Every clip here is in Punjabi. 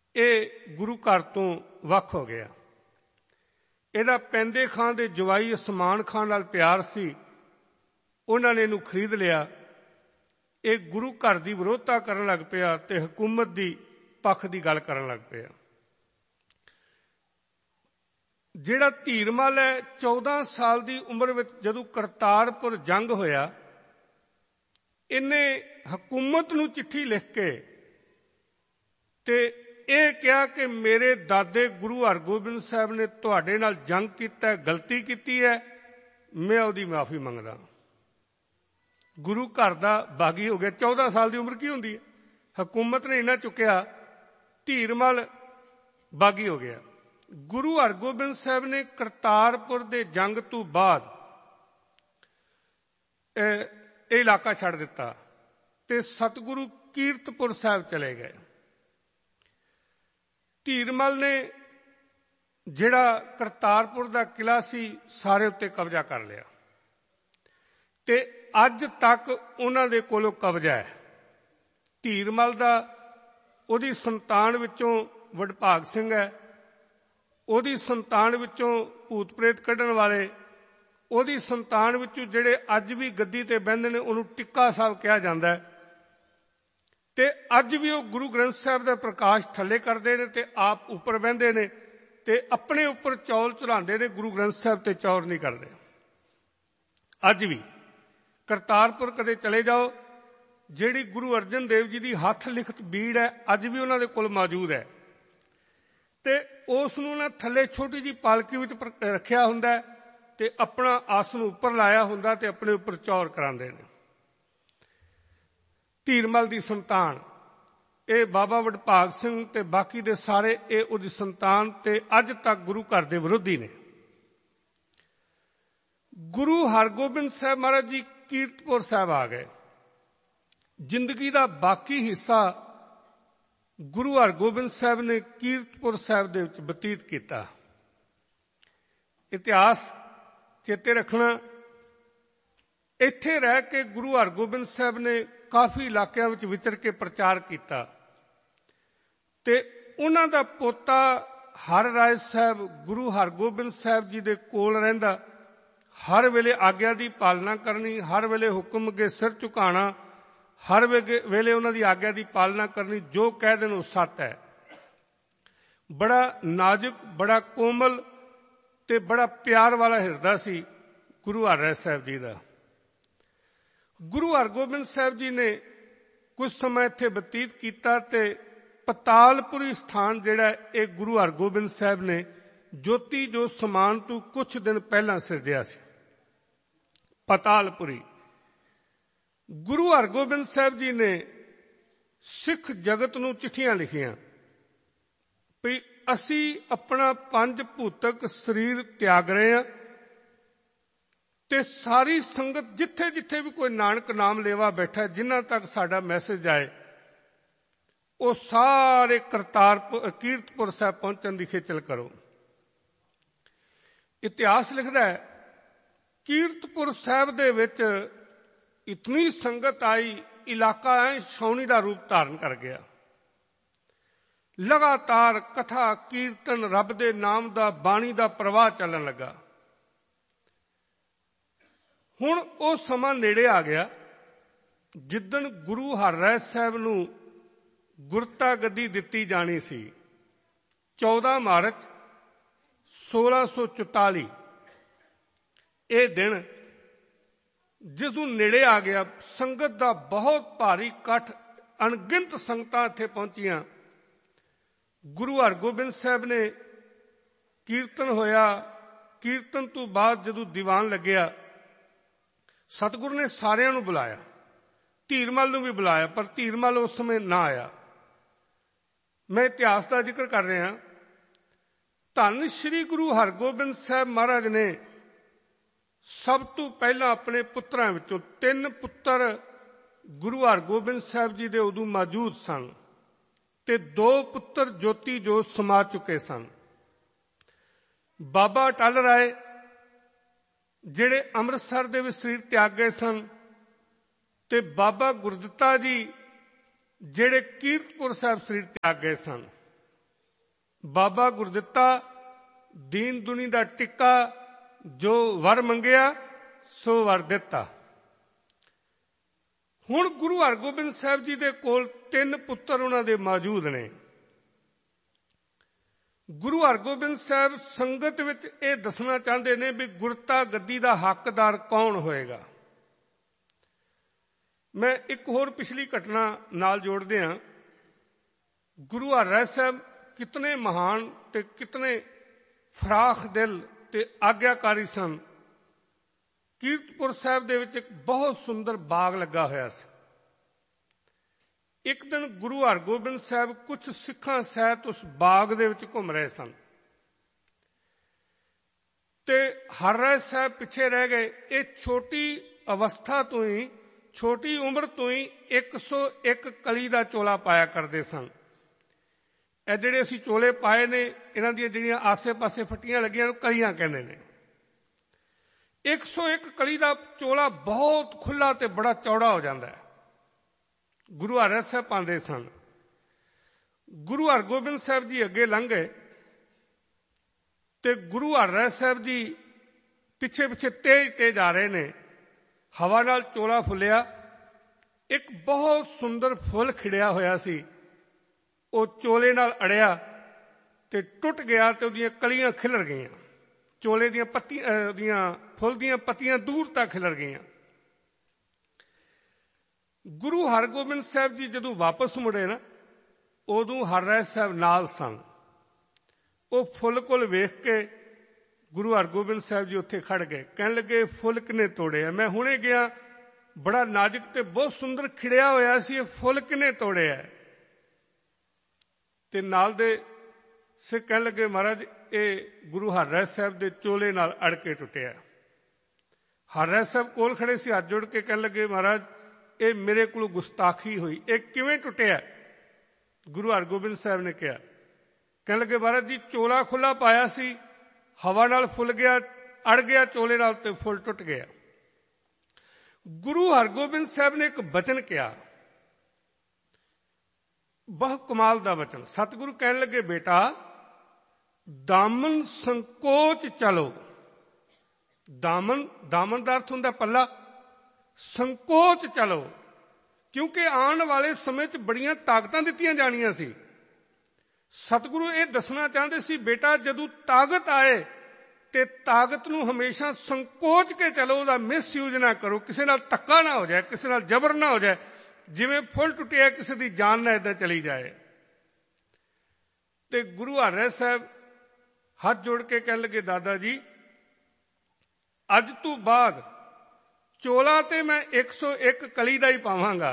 ਇਹ ਗੁਰੂ ਘਰ ਤੋਂ ਵੱਖ ਹੋ ਗਿਆ। ਇਹਦਾ ਪੈਂਦੇ ਖਾਂ ਦੇ ਜਵਾਈ ਉਸਮਾਨ ਖਾਂ ਨਾਲ ਪਿਆਰ ਸੀ, ਉਹਨਾਂ ਨੇ ਇਹਨੂੰ ਖਰੀਦ ਲਿਆ। ਇਹ ਗੁਰੂ ਘਰ ਦੀ ਵਿਰੋਧਤਾ ਕਰਨ ਲੱਗ ਪਿਆ ਤੇ ਹਕੂਮਤ ਦੀ ਪੱਖ ਦੀ ਗੱਲ ਕਰਨ ਲੱਗ ਪਿਆ। ਜਿਹੜਾ ਧੀਰਮਲ ਹੈ 14 ਸਾਲ ਦੀ ਉਮਰ ਵਿੱਚ ਜਦੋਂ ਕਰਤਾਰਪੁਰ ਜੰਗ ਹੋਇਆ, ਇਹਨੇ ਹਕੂਮਤ ਨੂੰ ਚਿੱਠੀ ਲਿਖ ਕੇ ਤੇ ਇਹ ਕਿਹਾ ਕਿ ਮੇਰੇ ਦਾਦੇ ਗੁਰੂ ਹਰਗੋਬਿੰਦ ਸਾਹਿਬ ਨੇ ਤੁਹਾਡੇ ਨਾਲ ਜੰਗ ਕੀਤਾ, ਗਲਤੀ ਕੀਤੀ ਹੈ, ਮੈਂ ਉਹਦੀ ਮਾਫੀ ਮੰਗਦਾ। ਗੁਰੂ ਘਰ ਦਾ ਬਾਗੀ ਹੋ ਗਿਆ। 14 ਸਾਲ ਦੀ ਉਮਰ ਕੀ ਹੁੰਦੀ ਹੈ? ਹਕੂਮਤ ਨੇ ਇਹਨਾਂ ਚੁੱਕਿਆ, ਧੀਰਮਲ ਬਾਗੀ ਹੋ ਗਿਆ। ਗੁਰੂ ਹਰਗੋਬਿੰਦ ਸਾਹਿਬ ਨੇ ਕਰਤਾਰਪੁਰ ਦੇ ਜੰਗ ਤੋਂ ਬਾਅਦ ਇਹ ਇਲਾਕਾ ਛੱਡ ਦਿੱਤਾ ਤੇ ਸਤਿਗੁਰੂ ਕੀਰਤਪੁਰ ਸਾਹਿਬ ਚਲੇ ਗਏ। ਧੀਰਮਲ ਨੇ ਜਿਹੜਾ ਕਰਤਾਰਪੁਰ ਦਾ ਕਿਲਾ ਸੀ ਸਾਰੇ ਉੱਤੇ ਕਬਜ਼ਾ ਕਰ ਲਿਆ ਤੇ ਅੱਜ ਤੱਕ ਉਹਨਾਂ ਦੇ ਕੋਲੋਂ ਕਬਜ਼ਾ ਹੈ। ਧੀਰਮਲ ਦਾ ਉਹਦੀ ਸੰਤਾਨ ਵਿੱਚੋਂ ਵਡਭਾਗ ਸਿੰਘ ਹੈ, ਉਹਦੀ ਸੰਤਾਨ ਵਿੱਚੋਂ ਭੂਤ ਪ੍ਰੇਤ ਕੱਢਣ ਵਾਲੇ, ਉਹਦੀ ਸੰਤਾਨ ਵਿੱਚੋਂ ਜਿਹੜੇ ਅੱਜ ਵੀ ਗੱਦੀ ਤੇ ਬਹਿੰਦੇ ਨੇ ਉਹਨੂੰ ਟਿੱਕਾ ਸਾਹਿਬ ਕਿਹਾ ਜਾਂਦਾ ਹੈ। ਤੇ ਅੱਜ ਵੀ ਉਹ ਗੁਰੂ ਗ੍ਰੰਥ ਸਾਹਿਬ ਦਾ ਪ੍ਰਕਾਸ਼ ਥੱਲੇ ਕਰਦੇ ਨੇ ਤੇ ਆਪ ਉੱਪਰ ਬਹਿੰਦੇ ਨੇ ਤੇ ਆਪਣੇ ਉੱਪਰ ਚੌਲ ਚੜਾਉਂਦੇ ਨੇ, ਗੁਰੂ ਗ੍ਰੰਥ ਸਾਹਿਬ ਤੇ ਚੌਰ ਨਹੀਂ ਕਰਦੇ। ਅੱਜ ਵੀ ਕਰਤਾਰਪੁਰ ਕਦੇ ਚਲੇ ਜਾਓ, ਜਿਹੜੀ ਗੁਰੂ ਅਰਜਨ ਦੇਵ ਜੀ ਦੀ ਹੱਥ ਲਿਖਤ ਬੀੜ ਹੈ ਅੱਜ ਵੀ ਉਹਨਾਂ ਦੇ ਕੋਲ ਮੌਜੂਦ ਹੈ ਤੇ ਉਸ ਨੂੰ ਨਾ ਥੱਲੇ ਛੋਟੀ ਜਿਹੀ ਪਾਲਕੀ ਵਿੱਚ ਰੱਖਿਆ ਹੁੰਦਾ ਤੇ ਆਪਣਾ ਆਸਣ ਉੱਪਰ ਲਾਇਆ ਹੁੰਦਾ ਤੇ ਆਪਣੇ ਉੱਪਰ ਚੌਰ ਕਰਾਉਂਦੇ ਨੇ। ਧੀਰਮਲ ਦੀ ਸੰਤਾਨ ਇਹ ਬਾਬਾ ਵਡਭਾਗ ਸਿੰਘ ਤੇ ਬਾਕੀ ਦੇ ਸਾਰੇ ਇਹ ਉਹਦੀ ਸੰਤਾਨ ਤੇ ਅੱਜ ਤੱਕ ਗੁਰੂ ਘਰ ਦੇ ਵਿਰੋਧੀ ਨੇ। ਗੁਰੂ ਹਰਗੋਬਿੰਦ ਸਾਹਿਬ ਮਹਾਰਾਜ ਜੀ ਕੀਰਤਪੁਰ ਸਾਹਿਬ ਆ ਗਏ। ਜ਼ਿੰਦਗੀ ਦਾ ਬਾਕੀ ਹਿੱਸਾ ਗੁਰੂ ਹਰਗੋਬਿੰਦ ਸਾਹਿਬ ਨੇ ਕੀਰਤਪੁਰ ਸਾਹਿਬ ਦੇ ਵਿੱਚ ਬਤੀਤ ਕੀਤਾ। ਇਤਿਹਾਸ ਚੇਤੇ ਰੱਖਣਾ, ਇੱਥੇ ਰਹਿ ਕੇ ਗੁਰੂ ਹਰਗੋਬਿੰਦ ਸਾਹਿਬ ਨੇ ਕਾਫੀ ਇਲਾਕਿਆਂ ਵਿੱਚ ਵਿਚਰ ਕੇ ਪ੍ਰਚਾਰ ਕੀਤਾ ਤੇ ਉਹਨਾਂ ਦਾ ਪੋਤਾ ਹਰ ਰਾਏ ਸਾਹਿਬ ਗੁਰੂ ਹਰਗੋਬਿੰਦ ਸਾਹਿਬ ਜੀ ਦੇ ਕੋਲ ਰਹਿੰਦਾ, ਹਰ ਵੇਲੇ ਆਗਿਆ ਦੀ ਪਾਲਣਾ ਕਰਨੀ, ਹਰ ਵੇਲੇ ਹੁਕਮ ਅੱਗੇ ਸਿਰ ਝੁਕਾਉਣਾ, ਹਰ ਵੇਲੇ ਉਹਨਾਂ ਦੀ ਆਗਿਆ ਦੀ ਪਾਲਣਾ ਕਰਨੀ, ਜੋ ਕਹਿ ਦੇਣ ਉਹ ਸੱਤ ਹੈ। ਬੜਾ ਨਾਜ਼ੁਕ, ਬੜਾ ਕੋਮਲ ਤੇ ਬੜਾ ਪਿਆਰ ਵਾਲਾ ਹਿਰਦਾ ਸੀ ਗੁਰੂ ਹਰ ਰਾਏ ਸਾਹਿਬ ਜੀ ਦਾ। ਗੁਰੂ ਹਰਗੋਬਿੰਦ ਸਾਹਿਬ ਜੀ ਨੇ ਕੁਝ ਸਮਾਂ ਇੱਥੇ ਬਤੀਤ ਕੀਤਾ ਤੇ ਪਤਾਲਪੁਰੀ ਸਥਾਨ ਜਿਹੜਾ ਇਹ ਗੁਰੂ ਹਰਗੋਬਿੰਦ ਸਾਹਿਬ ਨੇ ਜੋਤੀ ਜੋ ਸਮਾਨ ਤੋਂ ਕੁਝ ਦਿਨ ਪਹਿਲਾਂ ਸਿਰਜਿਆ ਸੀ। ਪਤਾਲਪੁਰੀ ਗੁਰੂ ਹਰਗੋਬਿੰਦ ਸਾਹਿਬ ਜੀ ਨੇ ਸਿੱਖ ਜਗਤ ਨੂੰ ਚਿੱਠੀਆਂ ਲਿਖੀਆਂ ਵੀ ਅਸੀਂ ਆਪਣਾ ਪੰਜ ਭੂਤਕ ਸਰੀਰ ਤਿਆਗ ਰਹੇ ਹਾਂ ਤੇ ਸਾਰੀ ਸੰਗਤ ਜਿੱਥੇ ਜਿੱਥੇ ਵੀ ਕੋਈ ਨਾਨਕ ਨਾਮ ਲੇਵਾ ਬੈਠਾ, ਜਿਨ੍ਹਾਂ ਤੱਕ ਸਾਡਾ ਮੈਸੇਜ ਆਏ, ਉਹ ਸਾਰੇ ਕਰਤਾਰਪੁਰ ਕੀਰਤਪੁਰ ਸਾਹਿਬ ਪਹੁੰਚਣ ਦੀ ਖੇਚਲ ਕਰੋ। ਇਤਿਹਾਸ ਲਿਖਦਾ ਹੈ ਕੀਰਤਪੁਰ ਸਾਹਿਬ ਦੇ ਵਿੱਚ ਇਤਨੀ ਸੰਗਤ ਆਈ, ਇਲਾਕਾ ਐ ਛਾਉਣੀ ਦਾ ਰੂਪ ਧਾਰਨ ਕਰ ਗਿਆ। ਲਗਾਤਾਰ ਕਥਾ ਕੀਰਤਨ, ਰੱਬ ਦੇ ਨਾਮ ਦਾ, ਬਾਣੀ ਦਾ ਪ੍ਰਵਾਹ ਚੱਲਣ ਲੱਗਾ। ਹੁਣ ਉਹ ਸਮਾਂ ਨੇੜੇ ਆ ਗਿਆ ਜਿੱਦਣ ਗੁਰੂ ਹਰ ਰਾਏ ਸਾਹਿਬ ਨੂੰ ਗੁਰਤਾ ਗੱਦੀ ਦਿੱਤੀ ਜਾਣੀ ਸੀ। 14 ਮਾਰਚ 1644 ਇਹ ਦਿਨ ਜਦੋਂ ਨੇੜੇ ਆ ਗਿਆ, ਸੰਗਤ ਦਾ ਬਹੁਤ ਭਾਰੀ ਇਕੱਠ, ਅਣਗਿਣਤ ਸੰਗਤਾਂ ਇੱਥੇ ਪਹੁੰਚੀਆਂ। ਗੁਰੂ ਹਰਗੋਬਿੰਦ ਸਾਹਿਬ ਨੇ ਕੀਰਤਨ ਹੋਇਆ, ਕੀਰਤਨ ਤੋਂ ਬਾਅਦ ਜਦੋਂ ਦੀਵਾਨ ਲੱਗਿਆ ਸਤਿਗੁਰੂ ਨੇ ਸਾਰਿਆਂ ਨੂੰ ਬੁਲਾਇਆ, ਧੀਰਮਲ ਨੂੰ ਵੀ ਬੁਲਾਇਆ, ਪਰ ਧੀਰਮਲ ਉਸ ਸਮੇਂ ਨਾ ਆਇਆ। ਮੈਂ ਇਤਿਹਾਸ ਦਾ ਜ਼ਿਕਰ ਕਰ ਰਿਹਾ। ਧੰਨ ਸ਼੍ਰੀ ਗੁਰੂ ਹਰਗੋਬਿੰਦ ਸਾਹਿਬ ਮਹਾਰਾਜ ਨੇ ਸਭ ਤੋਂ ਪਹਿਲਾਂ ਆਪਣੇ ਪੁੱਤਰਾਂ ਵਿੱਚੋਂ 3 ਪੁੱਤਰ ਗੁਰੂ ਹਰਗੋਬਿੰਦ ਸਾਹਿਬ ਜੀ ਦੇ ਉਦੋਂ ਮੌਜੂਦ ਸਨ ਤੇ 2 ਪੁੱਤਰ ਜੋਤੀ ਜੋਤ ਸਮਾ ਚੁੱਕੇ ਸਨ। ਬਾਬਾ ਅਟਲ ਰਾਏ ਜਿਹੜੇ ਅੰਮ੍ਰਿਤਸਰ ਦੇ ਵਿੱਚ ਸਰੀਰ ਤਿਆਗ ਗਏ ਸਨ ਤੇ ਬਾਬਾ ਗੁਰਦਿੱਤਾ ਜੀ ਜਿਹੜੇ ਕੀਰਤਪੁਰ ਸਾਹਿਬ ਸਰੀਰ ਤਿਆਗ ਗਏ ਸਨ। ਬਾਬਾ ਗੁਰਦਿੱਤਾ ਦੀਨ ਦੁਨੀ ਦਾ ਟਿੱਕਾ, ਜੋ ਵਰ ਮੰਗਿਆ ਸੋ ਵਰ ਦਿੱਤਾ। ਹੁਣ ਗੁਰੂ ਹਰਗੋਬਿੰਦ ਸਾਹਿਬ ਜੀ ਦੇ ਕੋਲ 3 ਪੁੱਤਰ ਉਹਨਾਂ ਦੇ ਮੌਜੂਦ ਨੇ। ਗੁਰੂ ਹਰਗੋਬਿੰਦ ਸਾਹਿਬ ਸੰਗਤ ਵਿੱਚ ਇਹ ਦੱਸਣਾ ਚਾਹੁੰਦੇ ਨੇ ਵੀ ਗੁਰਤਾ ਗੱਦੀ ਦਾ ਹੱਕਦਾਰ ਕੌਣ ਹੋਏਗਾ। ਮੈਂ ਇੱਕ ਹੋਰ ਪਿਛਲੀ ਘਟਨਾ ਨਾਲ ਜੋੜਦੇ ਹਾਂ। ਗੁਰੂ ਹਰਿਰਾਏ ਸਾਹਿਬ ਕਿਤਨੇ ਮਹਾਨ ਤੇ ਕਿਤਨੇ ਫਰਾਖ ਦਿਲ ਤੇ ਆਗਿਆਕਾਰੀ ਸਨ। ਕੀਰਤਪੁਰ ਸਾਹਿਬ ਦੇ ਵਿੱਚ ਇੱਕ ਬਹੁਤ ਸੁੰਦਰ ਬਾਗ ਲੱਗਾ ਹੋਇਆ ਸੀ। ਇੱਕ ਦਿਨ ਗੁਰੂ ਹਰਗੋਬਿੰਦ ਸਾਹਿਬ ਕੁਝ ਸਿੱਖਾਂ ਸਹਿਤ ਉਸ ਬਾਗ ਦੇ ਵਿੱਚ ਘੁੰਮ ਰਹੇ ਸਨ ਤੇ ਹਰਿਰਾਏ ਸਾਹਿਬ ਪਿੱਛੇ ਰਹਿ ਗਏ। ਇਹ ਛੋਟੀ ਅਵਸਥਾ ਤੋਂ ਹੀ, ਛੋਟੀ ਉਮਰ ਤੋਂ ਹੀ 101 ਕਲੀ ਦਾ ਚੋਲਾ ਪਾਇਆ ਕਰਦੇ ਸਨ। ਇਹ ਜਿਹੜੇ ਅਸੀਂ ਚੋਲੇ ਪਾਏ ਨੇ, ਇਹਨਾਂ ਦੀਆਂ ਜਿਹੜੀਆਂ ਆਸੇ-ਪਾਸੇ ਫੱਟੀਆਂ ਲੱਗੀਆਂ ਨੂੰ ਕਲੀਆਂ ਕਹਿੰਦੇ ਨੇ। 101 ਕਲੀ ਦਾ ਚੋਲਾ ਬਹੁਤ ਖੁੱਲ੍ਹਾ ਤੇ ਬੜਾ ਚੌੜਾ ਹੋ ਜਾਂਦਾ ਹੈ। ਗੁਰੂ ਹਰਿਰਾਏ ਸਾਹਿਬ ਪਾਉਂਦੇ ਸਨ। ਗੁਰੂ ਹਰਗੋਬਿੰਦ ਸਾਹਿਬ ਜੀ ਅੱਗੇ ਲੰਘ ਗਏ ਤੇ ਗੁਰੂ ਹਰਿਰਾਏ ਸਾਹਿਬ ਜੀ ਪਿੱਛੇ ਪਿੱਛੇ ਤੇਜ਼ ਆ ਰਹੇ ਨੇ। ਹਵਾ ਨਾਲ ਚੋਲਾ ਫੁੱਲਿਆ। ਇੱਕ ਬਹੁਤ ਸੁੰਦਰ ਫੁੱਲ ਖਿੜਿਆ ਹੋਇਆ ਸੀ, ਉਹ ਚੋਲੇ ਨਾਲ ਅੜਿਆ ਤੇ ਟੁੱਟ ਗਿਆ ਤੇ ਉਹਦੀਆਂ ਕਲੀਆਂ ਖਿਲਰ ਗਈਆਂ। ਚੋਲੇ ਦੀਆਂ ਪੱਤੀਆਂ, ਫੁੱਲ ਦੀਆਂ ਪੱਤੀਆਂ ਦੂਰ ਤੱਕ ਖਿਲਰ ਗਈਆਂ। ਗੁਰੂ ਹਰਗੋਬਿੰਦ ਸਾਹਿਬ ਜੀ ਜਦੋਂ ਵਾਪਸ ਮੁੜੇ ਨਾ, ਉਦੋਂ ਹਰਿਰਾਏ ਸਾਹਿਬ ਨਾਲ ਸਨ। ਉਹ ਫੁੱਲ ਕੋਲ ਵੇਖ ਕੇ ਗੁਰੂ ਹਰਗੋਬਿੰਦ ਸਾਹਿਬ ਜੀ ਉੱਥੇ ਖੜ ਗਏ। ਕਹਿਣ ਲੱਗੇ, ਫੁੱਲ ਕਿਹਨੇ ਤੋੜਿਆ? ਮੈਂ ਹੁਣੇ ਗਿਆ, ਬੜਾ ਨਾਜ਼ੁਕ ਤੇ ਬਹੁਤ ਸੁੰਦਰ ਖਿੜਿਆ ਹੋਇਆ ਸੀ, ਇਹ ਫੁੱਲ ਕਿਹਨੇ ਤੋੜਿਆ? ਤੇ ਨਾਲ ਦੇ ਸਿੱਖ ਕਹਿਣ ਲੱਗੇ, ਮਹਾਰਾਜ ਇਹ ਗੁਰੂ ਹਰਿਰਾਏ ਸਾਹਿਬ ਦੇ ਚੋਲੇ ਨਾਲ ਅੜ ਕੇ ਟੁੱਟਿਆ। ਹਰਿਰਾਏ ਸਾਹਿਬ ਕੋਲ ਖੜੇ ਸੀ, ਹੱਥ ਜੋੜ ਕੇ ਕਹਿਣ ਲੱਗੇ, ਮਹਾਰਾਜ ਇਹ ਮੇਰੇ ਕੋਲੋਂ ਗੁਸਤਾਖੀ ਹੋਈ, ਇਹ ਕਿਵੇਂ ਟੁੱਟਿਆ? ਗੁਰੂ ਹਰਗੋਬਿੰਦ ਸਾਹਿਬ ਨੇ ਕਿਹਾ, ਕਹਿਣ ਲੱਗੇ, ਮਹਾਰਾਜ ਜੀ ਚੋਲਾ ਖੁੱਲਾ ਪਾਇਆ ਸੀ, ਹਵਾ ਨਾਲ ਫੁੱਲ ਗਿਆ, ਅੜ ਗਿਆ ਚੋਲੇ ਨਾਲ ਤੇ ਫੁੱਲ ਟੁੱਟ ਗਿਆ। ਗੁਰੂ ਹਰਗੋਬਿੰਦ ਸਾਹਿਬ ਨੇ ਇੱਕ ਬਚਨ ਕਿਹਾ, ਬਹੁਤ ਕਮਾਲ ਦਾ ਬਚਨ। ਸਤਿਗੁਰੂ ਕਹਿਣ ਲੱਗੇ, ਬੇਟਾ ਦਾਮਨ ਸੰਕੋਚ ਚਲੋ। ਦਾਮਨ ਦਾ ਅਰਥ ਹੁੰਦਾ ਪੱਲਾ। ਸੰਕੋਚ ਚਲੋ, ਕਿਉਂਕਿ ਆਉਣ ਵਾਲੇ ਸਮੇਂ 'ਚ ਬੜੀਆਂ ਤਾਕਤਾਂ ਦਿੱਤੀਆਂ ਜਾਣੀਆਂ ਸੀ। ਸਤਿਗੁਰੂ ਇਹ ਦੱਸਣਾ ਚਾਹੁੰਦੇ ਸੀ, ਬੇਟਾ ਜਦੋਂ ਤਾਕਤ ਆਏ ਤੇ ਤਾਕਤ ਨੂੰ ਹਮੇਸ਼ਾ ਸੰਕੋਚ ਕੇ ਚਲੋ, ਉਹਦਾ ਮਿਸਯੂਜ਼ ਨਾ ਕਰੋ, ਕਿਸੇ ਨਾਲ ਧੱਕਾ ਨਾ ਹੋ ਜਾਏ, ਕਿਸੇ ਨਾਲ ਜ਼ਬਰ ਨਾ ਹੋ ਜਾਏ, ਜਿਵੇਂ ਫੁੱਲ ਟੁੱਟਿਆ ਕਿਸੇ ਦੀ ਜਾਨ ਨਾ ਏਦਾਂ ਚਲੀ ਜਾਏ। ਤੇ ਗੁਰੂ ਹਰਿਰਾਏ ਸਾਹਿਬ ਹੱਥ ਜੋੜ ਕੇ ਕਹਿਣ ਲੱਗੇ, ਦਾਦਾ ਜੀ ਅੱਜ ਤੋਂ ਬਾਅਦ ਚੋਲਾ ਤੇ ਮੈਂ 101 ਕਲੀ ਦਾ ਹੀ ਪਾਵਾਂਗਾ,